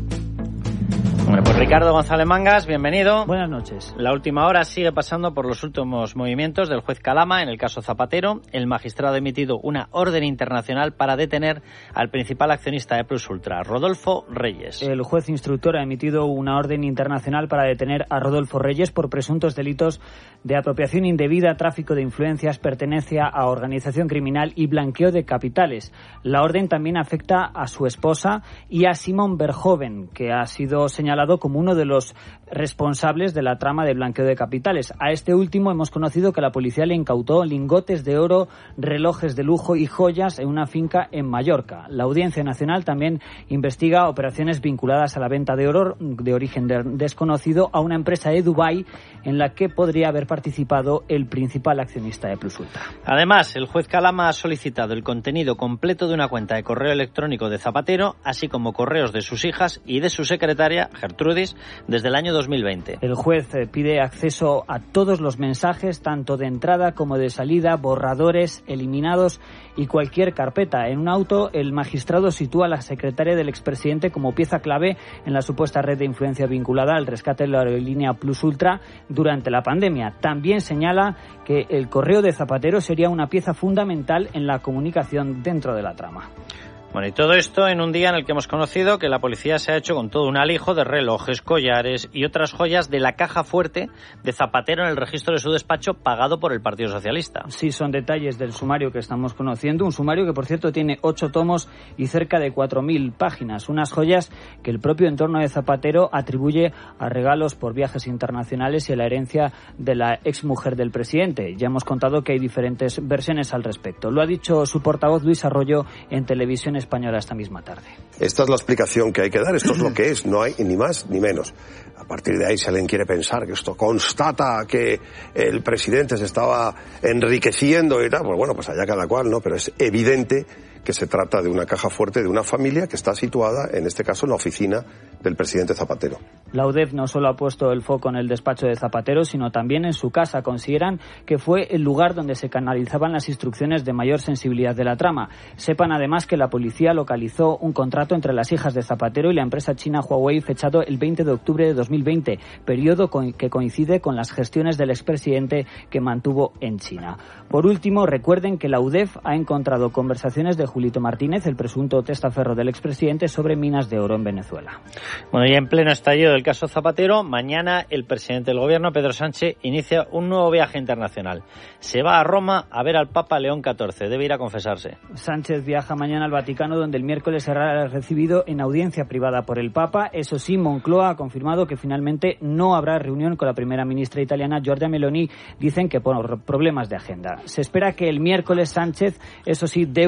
Bueno, pues Ricardo González Mangas, bienvenido. Buenas noches. La última hora sigue pasando por los últimos movimientos del juez Calama en el caso Zapatero. El magistrado ha emitido una orden internacional para detener al principal accionista de Plus Ultra, Rodolfo Reyes. El juez instructor ha emitido una orden internacional para detener a Rodolfo Reyes por presuntos delitos de apropiación indebida, tráfico de influencias, pertenencia a organización criminal y blanqueo de capitales. La orden también afecta a su esposa y a Simon Verhoeven, que ha sido señalado como uno de los responsables de la trama de blanqueo de capitales. A este último hemos conocido que la policía le incautó lingotes de oro, relojes de lujo y joyas en una finca en Mallorca. La Audiencia Nacional también investiga operaciones vinculadas a la venta de oro de origen desconocido a una empresa de Dubái en la que podría haber participado el principal accionista de Plus Ultra. Además, el juez Calama ha solicitado el contenido completo de una cuenta de correo electrónico de Zapatero, así como correos de sus hijas y de su secretaria, Gertrudis, desde el año 2020. El juez pide acceso a todos los mensajes, tanto de entrada como de salida, borradores, eliminados y cualquier carpeta. En un auto, el magistrado sitúa a la secretaria del expresidente como pieza clave en la supuesta red de influencia vinculada al rescate de la aerolínea Plus Ultra durante la pandemia. También señala que el correo de Zapatero sería una pieza fundamental en la comunicación dentro de la trama. Bueno, y todo esto en un día en el que hemos conocido que la policía se ha hecho con todo un alijo de relojes, collares y otras joyas de la caja fuerte de Zapatero en el registro de su despacho pagado por el Partido Socialista. Sí, son detalles del sumario que estamos conociendo, un sumario que, por cierto, tiene 8 tomos y cerca de 4.000 páginas, unas joyas que el propio entorno de Zapatero atribuye a regalos por viajes internacionales y a la herencia de la exmujer del presidente. Ya hemos contado que hay diferentes versiones al respecto. Lo ha dicho su portavoz Luis Arroyo en Televisión Española esta misma tarde. Esta es la explicación que hay que dar, esto es lo que es, no hay ni más ni menos. A partir de ahí, si alguien quiere pensar que esto constata que el presidente se estaba enriqueciendo y tal, pues bueno, pues allá cada cual, ¿no? Pero es evidente que se trata de una caja fuerte de una familia que está situada, en este caso, en la oficina del presidente Zapatero. La UDEF no solo ha puesto el foco en el despacho de Zapatero, sino también en su casa. Consideran que fue el lugar donde se canalizaban las instrucciones de mayor sensibilidad de la trama. Sepan además que la policía localizó un contrato entre las hijas de Zapatero y la empresa china Huawei fechado el 20 de octubre de 2020, periodo que coincide con las gestiones del expresidente que mantuvo en China. Por último, recuerden que la UDEF ha encontrado conversaciones de Julito Martínez, el presunto testaferro del expresidente, sobre minas de oro en Venezuela. Bueno, y en pleno estallido del caso Zapatero, mañana el presidente del gobierno, Pedro Sánchez, inicia un nuevo viaje internacional. Se va a Roma a ver al Papa León XIV. Debe ir a confesarse. Sánchez viaja mañana al Vaticano, donde el miércoles será recibido en audiencia privada por el Papa. Eso sí, Moncloa ha confirmado que finalmente no habrá reunión con la primera ministra italiana, Giorgia Meloni. Dicen que por problemas de agenda. Se espera que el miércoles Sánchez, eso sí, dé una rueda de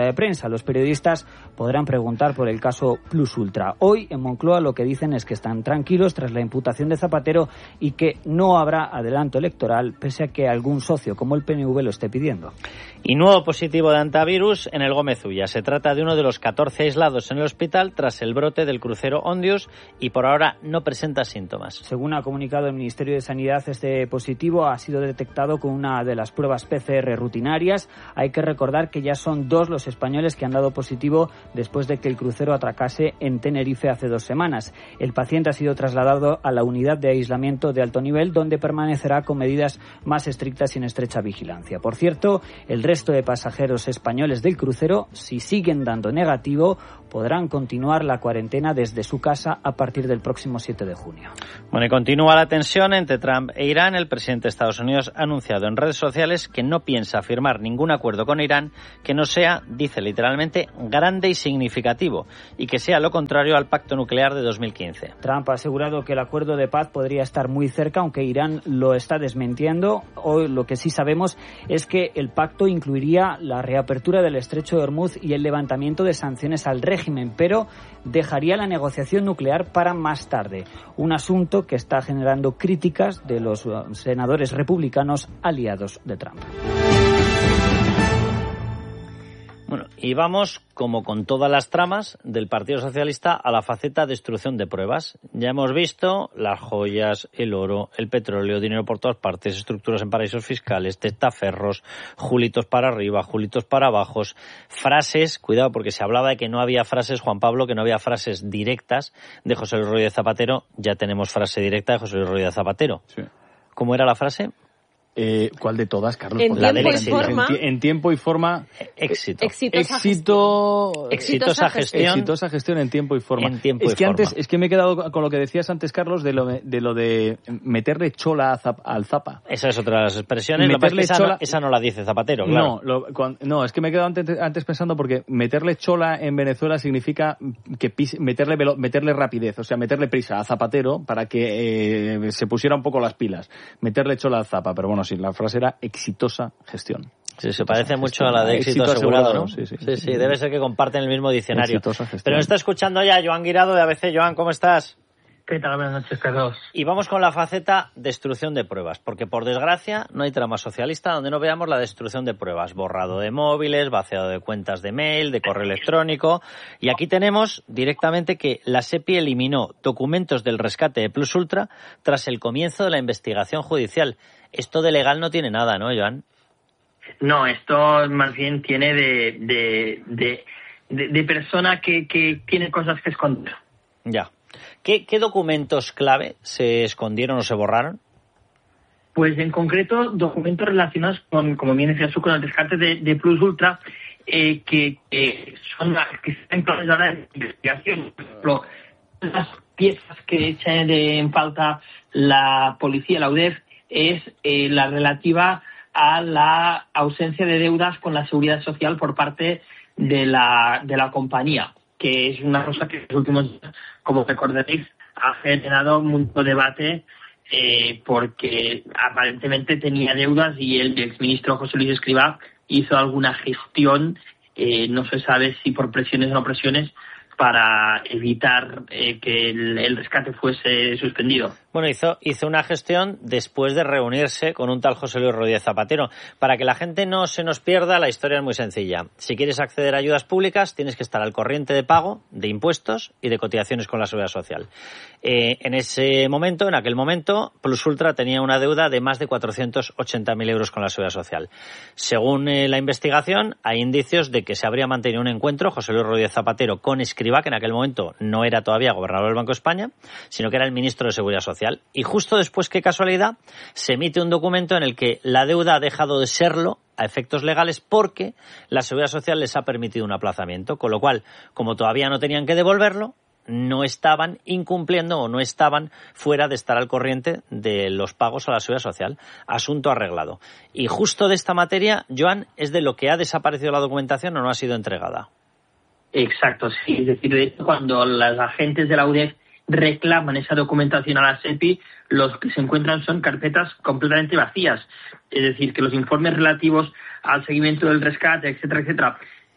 de prensa. Los periodistas podrán preguntar por el caso Plus Ultra. Hoy en Moncloa lo que dicen es que están tranquilos tras la imputación de Zapatero y que no habrá adelanto electoral, pese a que algún socio como el PNV lo esté pidiendo. Y nuevo positivo de antivirus en el Gómez Ulla. Se trata de uno de los 14 aislados en el hospital tras el brote del crucero Ondius y por ahora no presenta síntomas. Según ha comunicado el Ministerio de Sanidad, este positivo ha sido detectado con una de las pruebas PCR rutinarias. Hay que recordar que ya son 2 los españoles que han dado positivo después de que el crucero atracase en Tenerife hace 2 semanas. El paciente ha sido trasladado a la unidad de aislamiento de alto nivel, donde permanecerá con medidas más estrictas y en estrecha vigilancia. Por cierto, el resto de pasajeros españoles del crucero, si siguen dando negativo, podrán continuar la cuarentena desde su casa a partir del próximo 7 de junio. Bueno, y continúa la tensión entre Trump e Irán. El presidente de Estados Unidos ha anunciado en redes sociales que no piensa firmar ningún acuerdo con Irán que no sea, dice literalmente, grande y significativo, y que sea lo contrario al pacto nuclear de 2015. Trump ha asegurado que el acuerdo de paz podría estar muy cerca, aunque Irán lo está desmintiendo. Hoy lo que sí sabemos es que el pacto incluiría la reapertura del estrecho de Hormuz y el levantamiento de sanciones al régimen, pero dejaría la negociación nuclear para más tarde, un asunto que está generando críticas de los senadores republicanos aliados de Trump. Bueno, y vamos, como con todas las tramas del Partido Socialista, a la faceta de destrucción de pruebas. Ya hemos visto las joyas, el oro, el petróleo, dinero por todas partes, estructuras en paraísos fiscales, testaferros, julitos para arriba, julitos para abajo, frases, cuidado porque se hablaba de que no había frases, Juan Pablo, que no había frases directas de José Luis Rodríguez Zapatero. Ya tenemos frase directa de José Luis Rodríguez Zapatero. Sí. ¿Cómo era la frase? ¿Cuál de todas, Carlos? En tiempo y forma. En tiempo y forma. Éxito. Exitosa gestión. Exitosa gestión en tiempo y forma. En tiempo y forma. Antes, es que me he quedado con lo que decías antes, Carlos, de lo de meterle chola al Zapa. Esa es otra de las expresiones. Esa no la dice Zapatero, claro. No, es que me he quedado antes pensando porque meterle chola en Venezuela significa que meterle rapidez, o sea, meterle prisa a Zapatero para que se pusiera un poco las pilas. Meterle chola al Zapa, pero bueno, sí, la frase era exitosa gestión. Sí, se parece mucho a la de éxito asegurado, ¿no? Sí, debe ser que comparten el mismo diccionario. Pero nos está escuchando ya Joan Guirado de ABC. Joan, ¿cómo estás? ¿Qué tal? Buenas noches, Carlos. Y vamos con la faceta destrucción de pruebas, porque por desgracia no hay trama socialista donde no veamos la destrucción de pruebas. Borrado de móviles, vaciado de cuentas de mail, de correo electrónico. Y aquí tenemos directamente que la SEPI eliminó documentos del rescate de Plus Ultra tras el comienzo de la investigación judicial. Esto de legal no tiene nada, ¿no, Joan? No, esto más bien tiene de persona que tiene cosas que esconder. Ya. ¿Qué documentos clave se escondieron o se borraron? Pues en concreto documentos relacionados con, como bien decías tú, con el rescate de Plus Ultra, que son las que están incluidas ahora en investigación. Por ejemplo, las piezas que echan en falta la policía, la UDEF, es la relativa a la ausencia de deudas con la seguridad social por parte de la compañía, que es una cosa que en los últimos días, como recordaréis, ha generado mucho debate porque aparentemente tenía deudas y el exministro José Luis Escrivá hizo alguna gestión, no se sabe si por presiones o no presiones, para evitar que el rescate fuese suspendido. Bueno, hizo una gestión después de reunirse con un tal José Luis Rodríguez Zapatero. Para que la gente no se nos pierda, la historia es muy sencilla. Si quieres acceder a ayudas públicas, tienes que estar al corriente de pago de impuestos y de cotizaciones con la Seguridad Social. En aquel momento, Plus Ultra tenía una deuda de más de 480.000 euros con la Seguridad Social. Según la investigación, hay indicios de que se habría mantenido un encuentro José Luis Rodríguez Zapatero con Escrivá, que en aquel momento no era todavía gobernador del Banco de España, sino que era el ministro de Seguridad Social. Y justo después, qué casualidad, se emite un documento en el que la deuda ha dejado de serlo a efectos legales porque la Seguridad Social les ha permitido un aplazamiento, con lo cual, como todavía no tenían que devolverlo, no estaban incumpliendo o no estaban fuera de estar al corriente de los pagos a la Seguridad Social. Asunto arreglado. Y justo de esta materia, Joan, es de lo que ha desaparecido la documentación o no ha sido entregada. Exacto, sí. Es decir, de hecho, cuando los agentes de la UDEF reclaman esa documentación a la SEPI, los que se encuentran son carpetas completamente vacías. Es decir, que los informes relativos al seguimiento del rescate, etcétera, etcétera,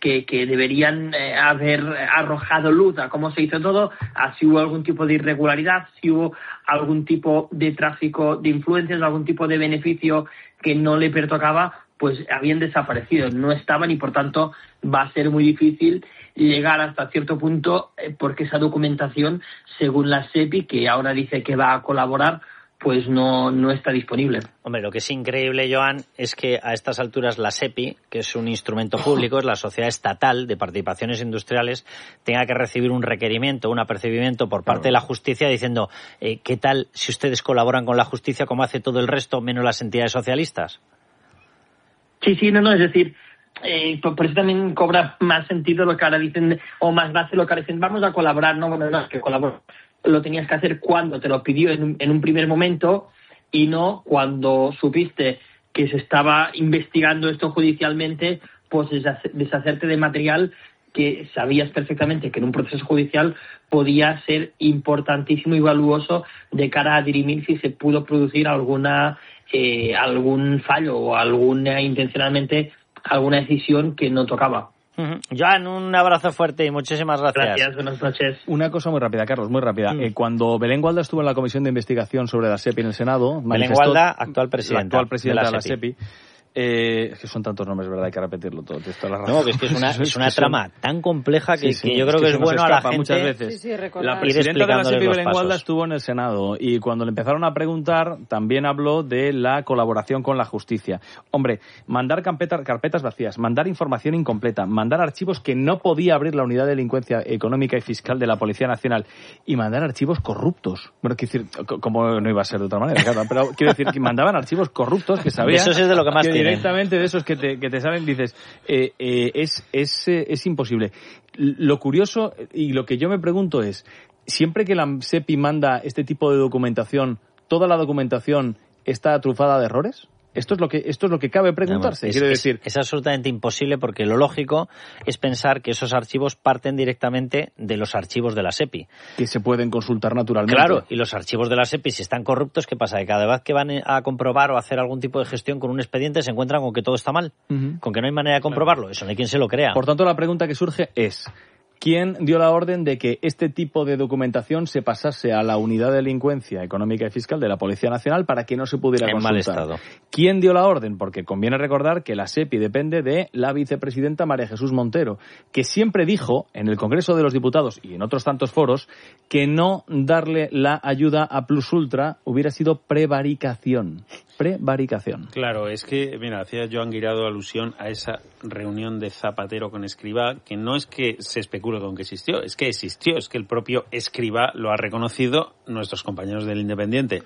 que deberían haber arrojado luz a cómo se hizo todo, a si hubo algún tipo de irregularidad, si hubo algún tipo de tráfico de influencias, algún tipo de beneficio que no le pertocaba, pues habían desaparecido, no estaban, y por tanto va a ser muy difícil llegar hasta cierto punto, porque esa documentación, según la SEPI, que ahora dice que va a colaborar, pues no está disponible. Hombre, lo que es increíble, Joan, es que a estas alturas la SEPI, que es un instrumento público, es la Sociedad Estatal de Participaciones Industriales, tenga que recibir un requerimiento, un apercibimiento por parte de la justicia diciendo ¿qué tal si ustedes colaboran con la justicia como hace todo el resto, menos las entidades socialistas? Sí, es decir, por eso también cobra más sentido lo que ahora dicen, o más gracia lo que ahora dicen, vamos a colaborar, no, que colaborar. Lo tenías que hacer cuando te lo pidió en un primer momento y no cuando supiste que se estaba investigando esto judicialmente, pues deshacerte de material que sabías perfectamente que en un proceso judicial podía ser importantísimo y valuoso de cara a dirimir si se pudo producir algún fallo o intencionalmente alguna decisión que no tocaba. Joan, un abrazo fuerte y muchísimas gracias. Gracias, buenas noches. Una cosa muy rápida, Carlos, muy rápida. Cuando Belén Gualda estuvo en la comisión de investigación sobre la SEPI en el Senado... Belén Gualda, actual presidenta de la SEPI. Es que son tantos nombres, ¿verdad? Hay que repetirlo todo. No, que es una trama tan compleja que yo creo que es bueno a la gente muchas veces. La presidenta de la SEPI, Belén Gualda, estuvo en el Senado y cuando le empezaron a preguntar también habló de la colaboración con la justicia. Hombre, mandar carpetas vacías, mandar información incompleta, mandar archivos que no podía abrir la Unidad de Delincuencia Económica y Fiscal de la Policía Nacional y mandar archivos corruptos. Bueno, quiero decir, como no iba a ser de otra manera, claro, pero quiero decir que mandaban archivos corruptos que sabían... Eso es de lo que más directamente de esos que te salen, dices, es imposible. Lo curioso y lo que yo me pregunto es, siempre que la SEPI manda este tipo de documentación, ¿toda la documentación está trufada de errores? Esto es lo que cabe preguntarse. Es absolutamente imposible porque lo lógico es pensar que esos archivos parten directamente de los archivos de la SEPI. Que se pueden consultar naturalmente. Claro, y los archivos de la SEPI, si están corruptos, ¿qué pasa? Que cada vez que van a comprobar o a hacer algún tipo de gestión con un expediente se encuentran con que todo está mal, con que no hay manera de comprobarlo. Eso no hay quien se lo crea. Por tanto, la pregunta que surge es... ¿Quién dio la orden de que este tipo de documentación se pasase a la Unidad de Delincuencia Económica y Fiscal de la Policía Nacional para que no se pudiera consultar? En mal estado. ¿Quién dio la orden? Porque conviene recordar que la SEPI depende de la vicepresidenta María Jesús Montero, que siempre dijo en el Congreso de los Diputados y en otros tantos foros que no darle la ayuda a Plus Ultra hubiera sido prevaricación. Claro, es que, mira, hacía Joan Guirado alusión a esa reunión de Zapatero con Escrivá, que no es que se especule con que existió, es que el propio Escrivá lo ha reconocido, nuestros compañeros del Independiente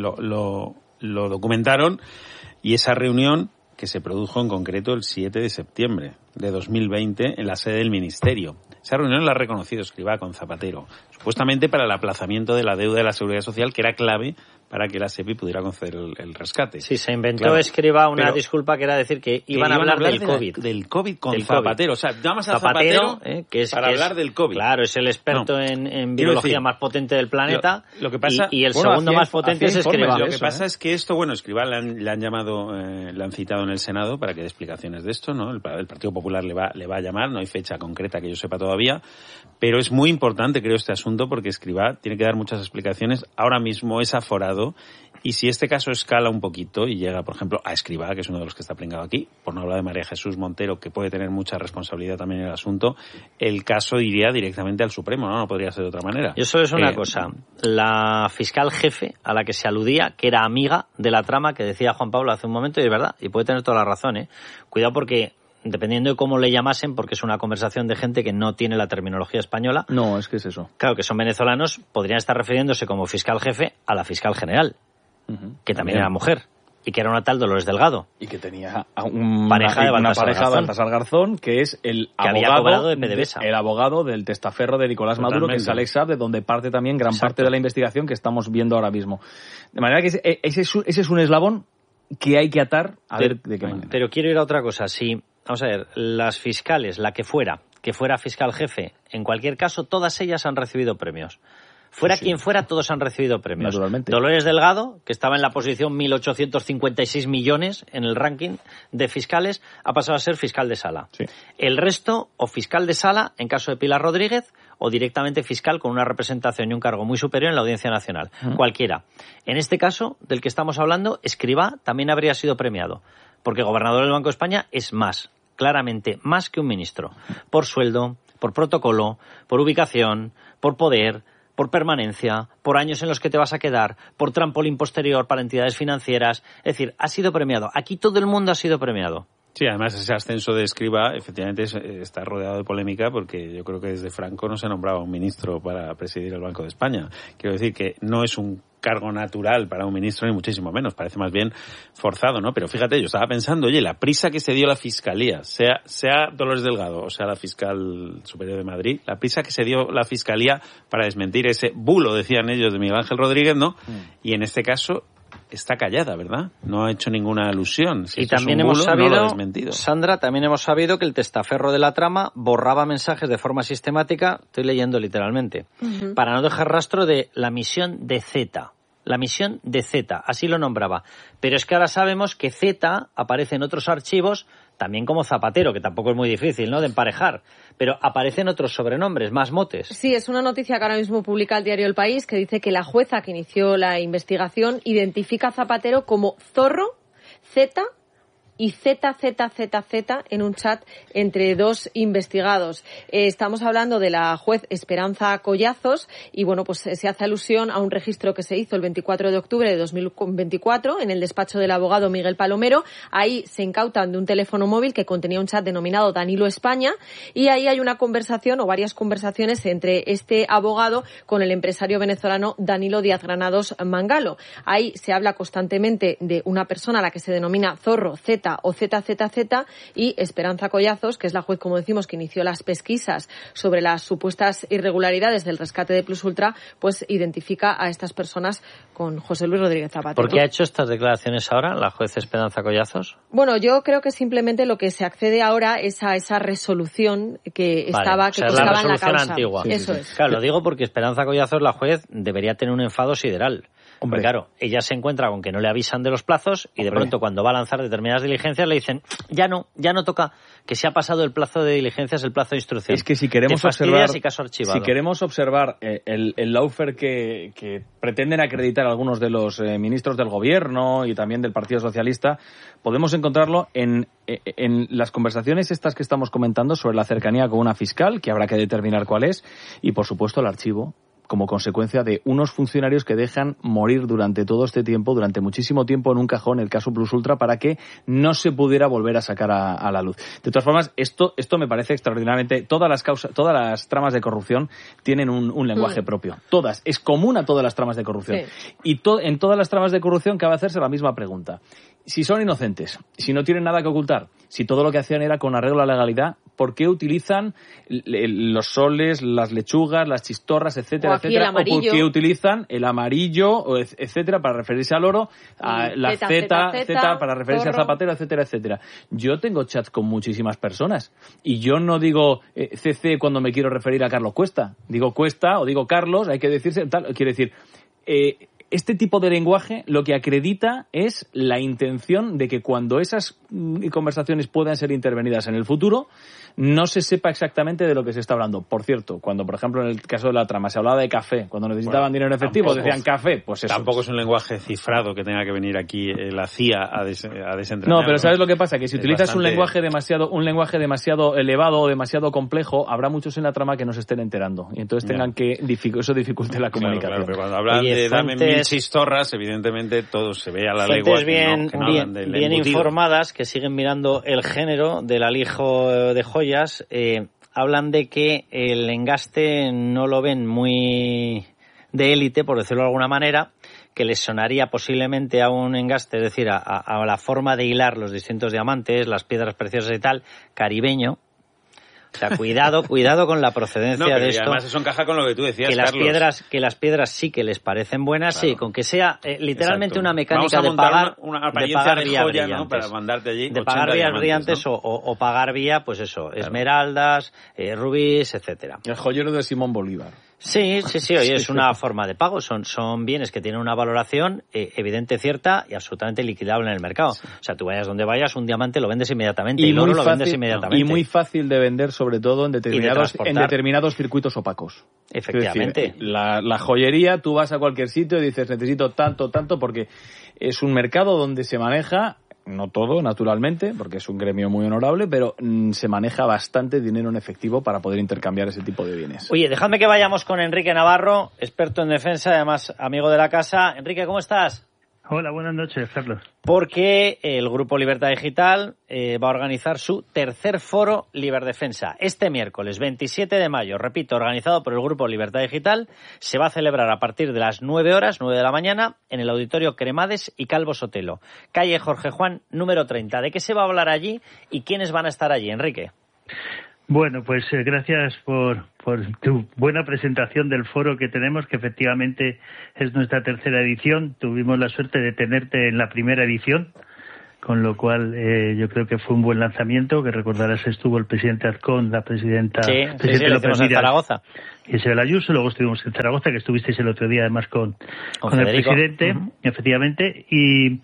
lo documentaron, y esa reunión que se produjo en concreto el 7 de septiembre de 2020 en la sede del Ministerio. Esa reunión la ha reconocido Escrivá con Zapatero, supuestamente para el aplazamiento de la deuda de la Seguridad Social, que era clave para que la SEPI pudiera conceder el rescate. Sí, se inventó Escrivá una disculpa que era decir que iban a hablar del COVID. Del COVID con Zapatero. O sea, llamas a Zapatero para hablar del COVID. Claro, es el experto en virología más potente del planeta. Lo que pasa, y el segundo más potente es Escrivá. Lo que pasa es que esto, Escrivá le han llamado, le han citado en el Senado para que dé explicaciones de esto, ¿no? El Partido Popular le va a llamar, no hay fecha concreta que yo sepa todavía, pero es muy importante, creo, este asunto porque Escrivá tiene que dar muchas explicaciones. Ahora mismo es aforado. Y si este caso escala un poquito y llega, por ejemplo, a Escrivá, que es uno de los que está pringado aquí, por no hablar de María Jesús Montero, que puede tener mucha responsabilidad también en el asunto, el caso iría directamente al Supremo, ¿no? No podría ser de otra manera. Yo solo es una cosa. La fiscal jefe a la que se aludía, que era amiga de la trama que decía Juan Pablo hace un momento, y es verdad, y puede tener toda la razón, ¿eh? Cuidado porque... dependiendo de cómo le llamasen, porque es una conversación de gente que no tiene la terminología española. No, es que es eso. Claro, que son venezolanos, podrían estar refiriéndose como fiscal jefe a la fiscal general, que también era mujer, y que era una tal Dolores Delgado. Y que tenía una pareja de Baltasar Garzón, que es el abogado de PDVSA. El abogado del testaferro de Nicolás Maduro, que es Alex Saab, de donde parte también gran parte de la investigación que estamos viendo ahora mismo. De manera que ese es un eslabón que hay que atar a ver de qué manera. Pero quiero ir a otra cosa. Vamos a ver, las fiscales, la que fuera fiscal jefe, en cualquier caso, todas ellas han recibido premios. Fuera quien fuera, todos han recibido premios. Naturalmente. Dolores Delgado, que estaba en la posición 1.856 millones en el ranking de fiscales, ha pasado a ser fiscal de sala. Sí. El resto, o fiscal de sala, en caso de Pilar Rodríguez, o directamente fiscal con una representación y un cargo muy superior en la Audiencia Nacional. Cualquiera. En este caso, del que estamos hablando, Escrivá también habría sido premiado, porque gobernador del Banco de España es más, claramente más que un ministro. Por sueldo, por protocolo, por ubicación, por poder, por permanencia, por años en los que te vas a quedar, por trampolín posterior para entidades financieras. Es decir, ha sido premiado. Aquí todo el mundo ha sido premiado. Sí, además ese ascenso de Escrivá efectivamente está rodeado de polémica porque yo creo que desde Franco no se nombraba un ministro para presidir el Banco de España. Quiero decir que no es un cargo natural para un ministro ni muchísimo menos, parece más bien forzado, ¿no? Pero fíjate, yo estaba pensando, oye, la prisa que se dio la Fiscalía, sea Dolores Delgado o sea la Fiscal Superior de Madrid, la prisa que se dio la Fiscalía para desmentir ese bulo, decían ellos, de Miguel Ángel Rodríguez, ¿no? Y en este caso está callada, ¿verdad? No ha hecho ninguna alusión. Si y también es un bulo, hemos sabido, no lo ha desmentido. Sandra, también hemos sabido que el testaferro de la trama borraba mensajes de forma sistemática, estoy leyendo literalmente, para no dejar rastro de la misión de Z. La misión de Z, así lo nombraba. Pero es que ahora sabemos que Z aparece en otros archivos, también como Zapatero, que tampoco es muy difícil, ¿no?, de emparejar. Pero aparecen otros sobrenombres, más motes. Sí, es una noticia que ahora mismo publica el diario El País, que dice que la jueza que inició la investigación identifica a Zapatero como Zorro, Z y ZZZZ en un chat entre dos investigados. Estamos hablando de la juez Esperanza Collazos y, bueno, pues se hace alusión a un registro que se hizo el 24 de octubre de 2024 en el despacho del abogado Miguel Palomero. Ahí se incautan de un teléfono móvil que contenía un chat denominado Danilo España y ahí hay una conversación o varias conversaciones entre este abogado con el empresario venezolano Danilo Díaz Granados Mangalo. Ahí se habla constantemente de una persona a la que se denomina Zorro, Z o ZZZ y Esperanza Collazos, que es la juez, como decimos, que inició las pesquisas sobre las supuestas irregularidades del rescate de Plus Ultra, pues identifica a estas personas con José Luis Rodríguez Zapatero. ¿Por qué ha hecho estas declaraciones ahora la juez Esperanza Collazos? Bueno, yo creo que simplemente lo que se accede ahora es a esa resolución que estaba, que costaba en la causa. Antigua. Eso es. Claro, lo digo porque Esperanza Collazos, la juez, debería tener un enfado sideral. Hombre, claro, ella se encuentra con que no le avisan de los plazos y de pronto cuando va a lanzar determinadas diligencias le dicen ya no toca, que se ha pasado el plazo de diligencias, el plazo de instrucción. Es que si queremos observar el lawfare que pretenden acreditar algunos de los ministros del gobierno y también del Partido Socialista, podemos encontrarlo en las conversaciones estas que estamos comentando sobre la cercanía con una fiscal, que habrá que determinar cuál es, y por supuesto el archivo, como consecuencia de unos funcionarios que dejan morir durante todo este tiempo, durante muchísimo tiempo en un cajón, el caso Plus Ultra, para que no se pudiera volver a sacar a la luz. De todas formas, esto me parece extraordinariamente. Todas las tramas de corrupción tienen un lenguaje propio. Todas. Es común a todas las tramas de corrupción. Sí. Y en todas las tramas de corrupción cabe hacerse la misma pregunta. Si son inocentes, si no tienen nada que ocultar, si todo lo que hacían era con arreglo a la legalidad, ¿por qué utilizan los soles, las lechugas, las chistorras, etcétera, etcétera? ¿O por qué utilizan el amarillo, etcétera, para referirse al oro, a la Z para referirse a Zapatero, etcétera, etcétera? Yo tengo chats con muchísimas personas y yo no digo CC cuando me quiero referir a Carlos Cuesta. Digo Cuesta o digo Carlos, hay que decirse tal. Quiero decir, este tipo de lenguaje lo que acredita es la intención de que cuando esas conversaciones puedan ser intervenidas en el futuro, no se sepa exactamente de lo que se está hablando. Por cierto, cuando, por ejemplo, en el caso de la trama se hablaba de café, cuando necesitaban dinero en efectivo, decían café, pues eso. Tampoco es un lenguaje cifrado que tenga que venir aquí la CIA a desentrañar. No, pero ¿sabes lo que pasa? Que si utilizas un lenguaje demasiado elevado o demasiado complejo, habrá muchos en la trama que no se estén enterando. Y entonces tengan que eso dificulte la comunicación. Claro, pero cuando hablan de dame 1000 chistorras, evidentemente todo se ve a la legua. Fuentes bien informadas, que siguen mirando el género del alijo de joyas, hablan de que el engaste no lo ven muy de élite, por decirlo de alguna manera, que les sonaría posiblemente a un engaste, es decir, a la forma de hilar los distintos diamantes, las piedras preciosas y tal, caribeño. O sea, cuidado con la procedencia de esto. Además eso encaja con lo que tú decías, que las piedras sí que les parecen buenas, claro. Sí, con que sea literalmente una mecánica de pagar una apariencia de joya, ¿no? Para mandarte allí de pagar vías brillantes, ¿no? o pagar vía, pues eso, esmeraldas, rubíes, etcétera. El joyero de Simón Bolívar. Sí, oye, es una forma de pago. Son bienes que tienen una valoración evidente, cierta y absolutamente liquidable en el mercado. Sí. O sea, tú vayas donde vayas, un diamante lo vendes inmediatamente y el oro lo vendes inmediatamente. Y muy fácil de vender, sobre todo en determinados circuitos opacos. Efectivamente. Es decir, la joyería, tú vas a cualquier sitio y dices, necesito tanto, porque es un mercado donde se maneja, no todo, naturalmente, porque es un gremio muy honorable, pero se maneja bastante dinero en efectivo para poder intercambiar ese tipo de bienes. Oye, dejadme que vayamos con Enrique Navarro, experto en defensa, además amigo de la casa. Enrique, ¿cómo estás? Hola, buenas noches, Carlos. Porque el Grupo Libertad Digital va a organizar su tercer foro Liberdefensa. Este miércoles 27 de mayo, repito, organizado por el Grupo Libertad Digital, se va a celebrar a partir de las 9 de la mañana, en el Auditorio Cremades y Calvo Sotelo, calle Jorge Juan, número 30. ¿De qué se va a hablar allí y quiénes van a estar allí, Enrique? Bueno, pues gracias por tu buena presentación del foro que tenemos, que efectivamente es nuestra tercera edición. Tuvimos la suerte de tenerte en la primera edición, con lo cual yo creo que fue un buen lanzamiento, que recordarás estuvo el presidente Azcón, la presidenta López Miras, en Zaragoza. Y Isabel Ayuso, luego estuvimos en Zaragoza, que estuvisteis el otro día además con el presidente, efectivamente, y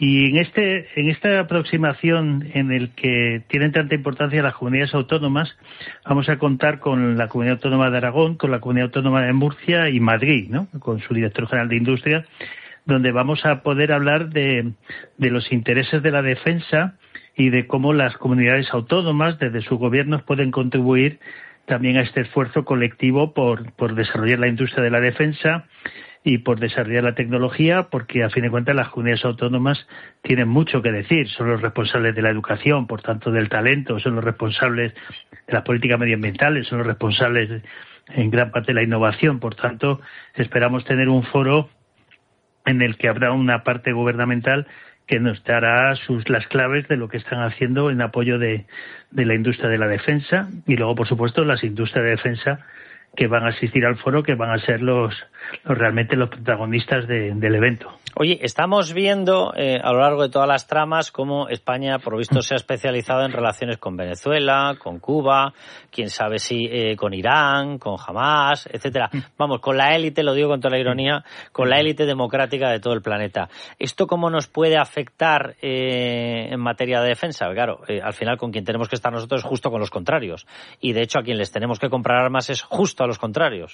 en esta aproximación en el que tienen tanta importancia las comunidades autónomas, vamos a contar con la Comunidad Autónoma de Aragón, con la Comunidad Autónoma de Murcia y Madrid, ¿no? Con su director general de Industria, donde vamos a poder hablar de los intereses de la defensa y de cómo las comunidades autónomas, desde sus gobiernos, pueden contribuir también a este esfuerzo colectivo por desarrollar la industria de la defensa y por desarrollar la tecnología, porque a fin de cuentas las comunidades autónomas tienen mucho que decir, son los responsables de la educación, por tanto del talento, son los responsables de las políticas medioambientales, son los responsables en gran parte de la innovación, por tanto esperamos tener un foro en el que habrá una parte gubernamental que nos dará las claves de lo que están haciendo en apoyo de la industria de la defensa y luego, por supuesto, las industrias de defensa que van a asistir al foro, que van a ser realmente los protagonistas del evento. Oye, estamos viendo a lo largo de todas las tramas cómo España, por lo visto, se ha especializado en relaciones con Venezuela, con Cuba, quién sabe si con Irán, con Hamas, etcétera. Vamos, con la élite, lo digo con toda la ironía, con la élite democrática de todo el planeta. ¿Esto cómo nos puede afectar en materia de defensa? Claro, al final con quien tenemos que estar nosotros es justo con los contrarios. Y de hecho a quien les tenemos que comprar armas es justo a los contrarios.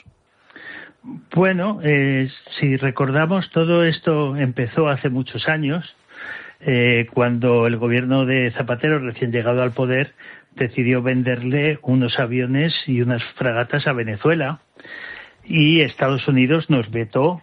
Bueno, si recordamos, todo esto empezó hace muchos años, cuando el gobierno de Zapatero, recién llegado al poder, decidió venderle unos aviones y unas fragatas a Venezuela, y Estados Unidos nos vetó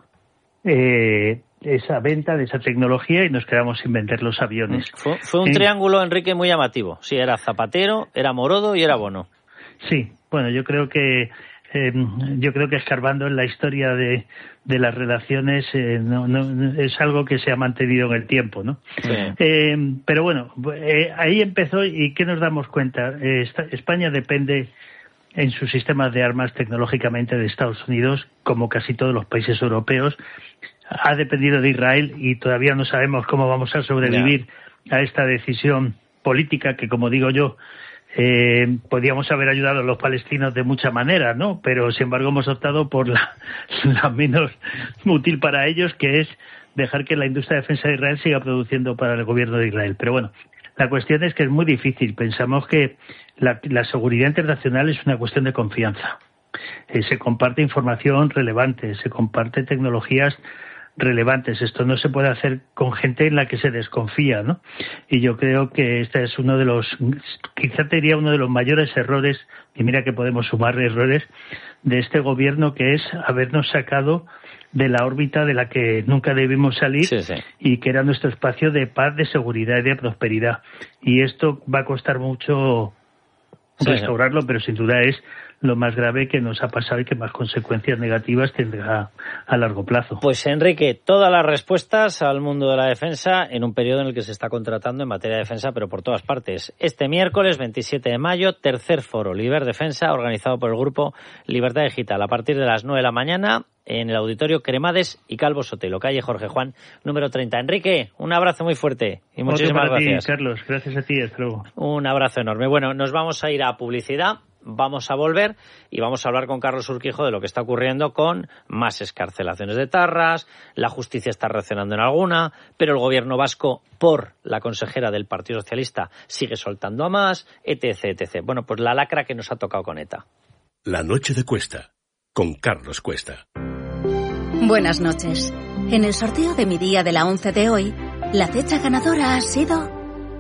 esa venta de esa tecnología y nos quedamos sin vender los aviones. Fue un triángulo, Enrique, muy llamativo. Sí, era Zapatero, era Morodo y era Bono. Sí, bueno, yo creo que escarbando en la historia de las relaciones no es algo que se ha mantenido en el tiempo, ¿no? Sí. Pero bueno, ahí empezó. ¿Y qué nos damos cuenta? España depende en sus sistemas de armas tecnológicamente de Estados Unidos, como casi todos los países europeos. Ha dependido de Israel y todavía no sabemos cómo vamos a sobrevivir a esta decisión política que, como digo yo, podíamos haber ayudado a los palestinos de muchas maneras, ¿no? Pero sin embargo hemos optado por la menos útil para ellos, que es dejar que la industria de defensa de Israel siga produciendo para el gobierno de Israel. Pero bueno, la cuestión es que es muy difícil. Pensamos que la seguridad internacional es una cuestión de confianza. Se comparte información relevante, se comparte tecnologías relevantes. Esto no se puede hacer con gente en la que se desconfía, ¿no? Y yo creo que este es uno de los mayores errores, y mira que podemos sumar errores, de este gobierno, que es habernos sacado de la órbita de la que nunca debimos salir, y que era nuestro espacio de paz, de seguridad y de prosperidad. Y esto va a costar mucho restaurarlo, pero sin duda es lo más grave que nos ha pasado y que más consecuencias negativas tendrá a largo plazo. Pues Enrique, todas las respuestas al mundo de la defensa en un periodo en el que se está contratando en materia de defensa, pero por todas partes. Este miércoles 27 de mayo, tercer foro Liberdefensa, organizado por el Grupo Libertad Digital, a partir de las 9 de la mañana en el Auditorio Cremades y Calvo Sotelo, calle Jorge Juan, número 30. Enrique, un abrazo muy fuerte y muchísimas gracias. Carlos, gracias a ti, hasta luego. Un abrazo enorme. Bueno, nos vamos a ir a publicidad vamos a volver y vamos a hablar con Carlos Urquijo de lo que está ocurriendo con más excarcelaciones de tarras, la justicia está reaccionando en alguna, pero el gobierno vasco, por la consejera del Partido Socialista, sigue soltando a más, etc. Bueno, pues la lacra que nos ha tocado con ETA. La noche de Cuesta, con Carlos Cuesta. Buenas noches. En el sorteo de mi día de la 11 de hoy, la fecha ganadora ha sido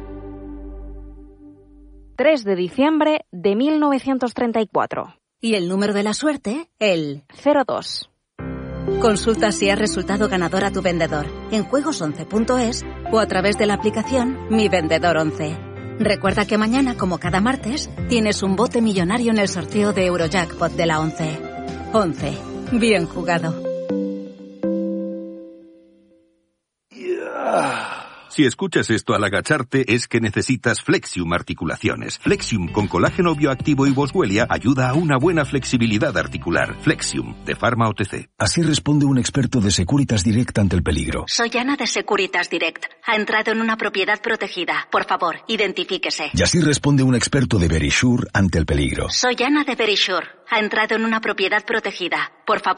3 de diciembre de 1934. Y el número de la suerte, el 02. Consulta si has resultado ganador a tu vendedor en juegos11.es o a través de la aplicación Mi Vendedor 11. Recuerda que mañana, como cada martes, tienes un bote millonario en el sorteo de Eurojackpot de la 11. 11. Bien jugado. Si escuchas esto al agacharte es que necesitas Flexium Articulaciones. Flexium con colágeno bioactivo y boswellia ayuda a una buena flexibilidad articular. Flexium, de Pharma OTC. Así responde un experto de Securitas Direct ante el peligro. Soy Ana de Securitas Direct. Ha entrado en una propiedad protegida. Por favor, identifíquese. Y así responde un experto de Verisure ante el peligro. Soy Ana de Verisure. Ha entrado en una propiedad protegida. Por favor.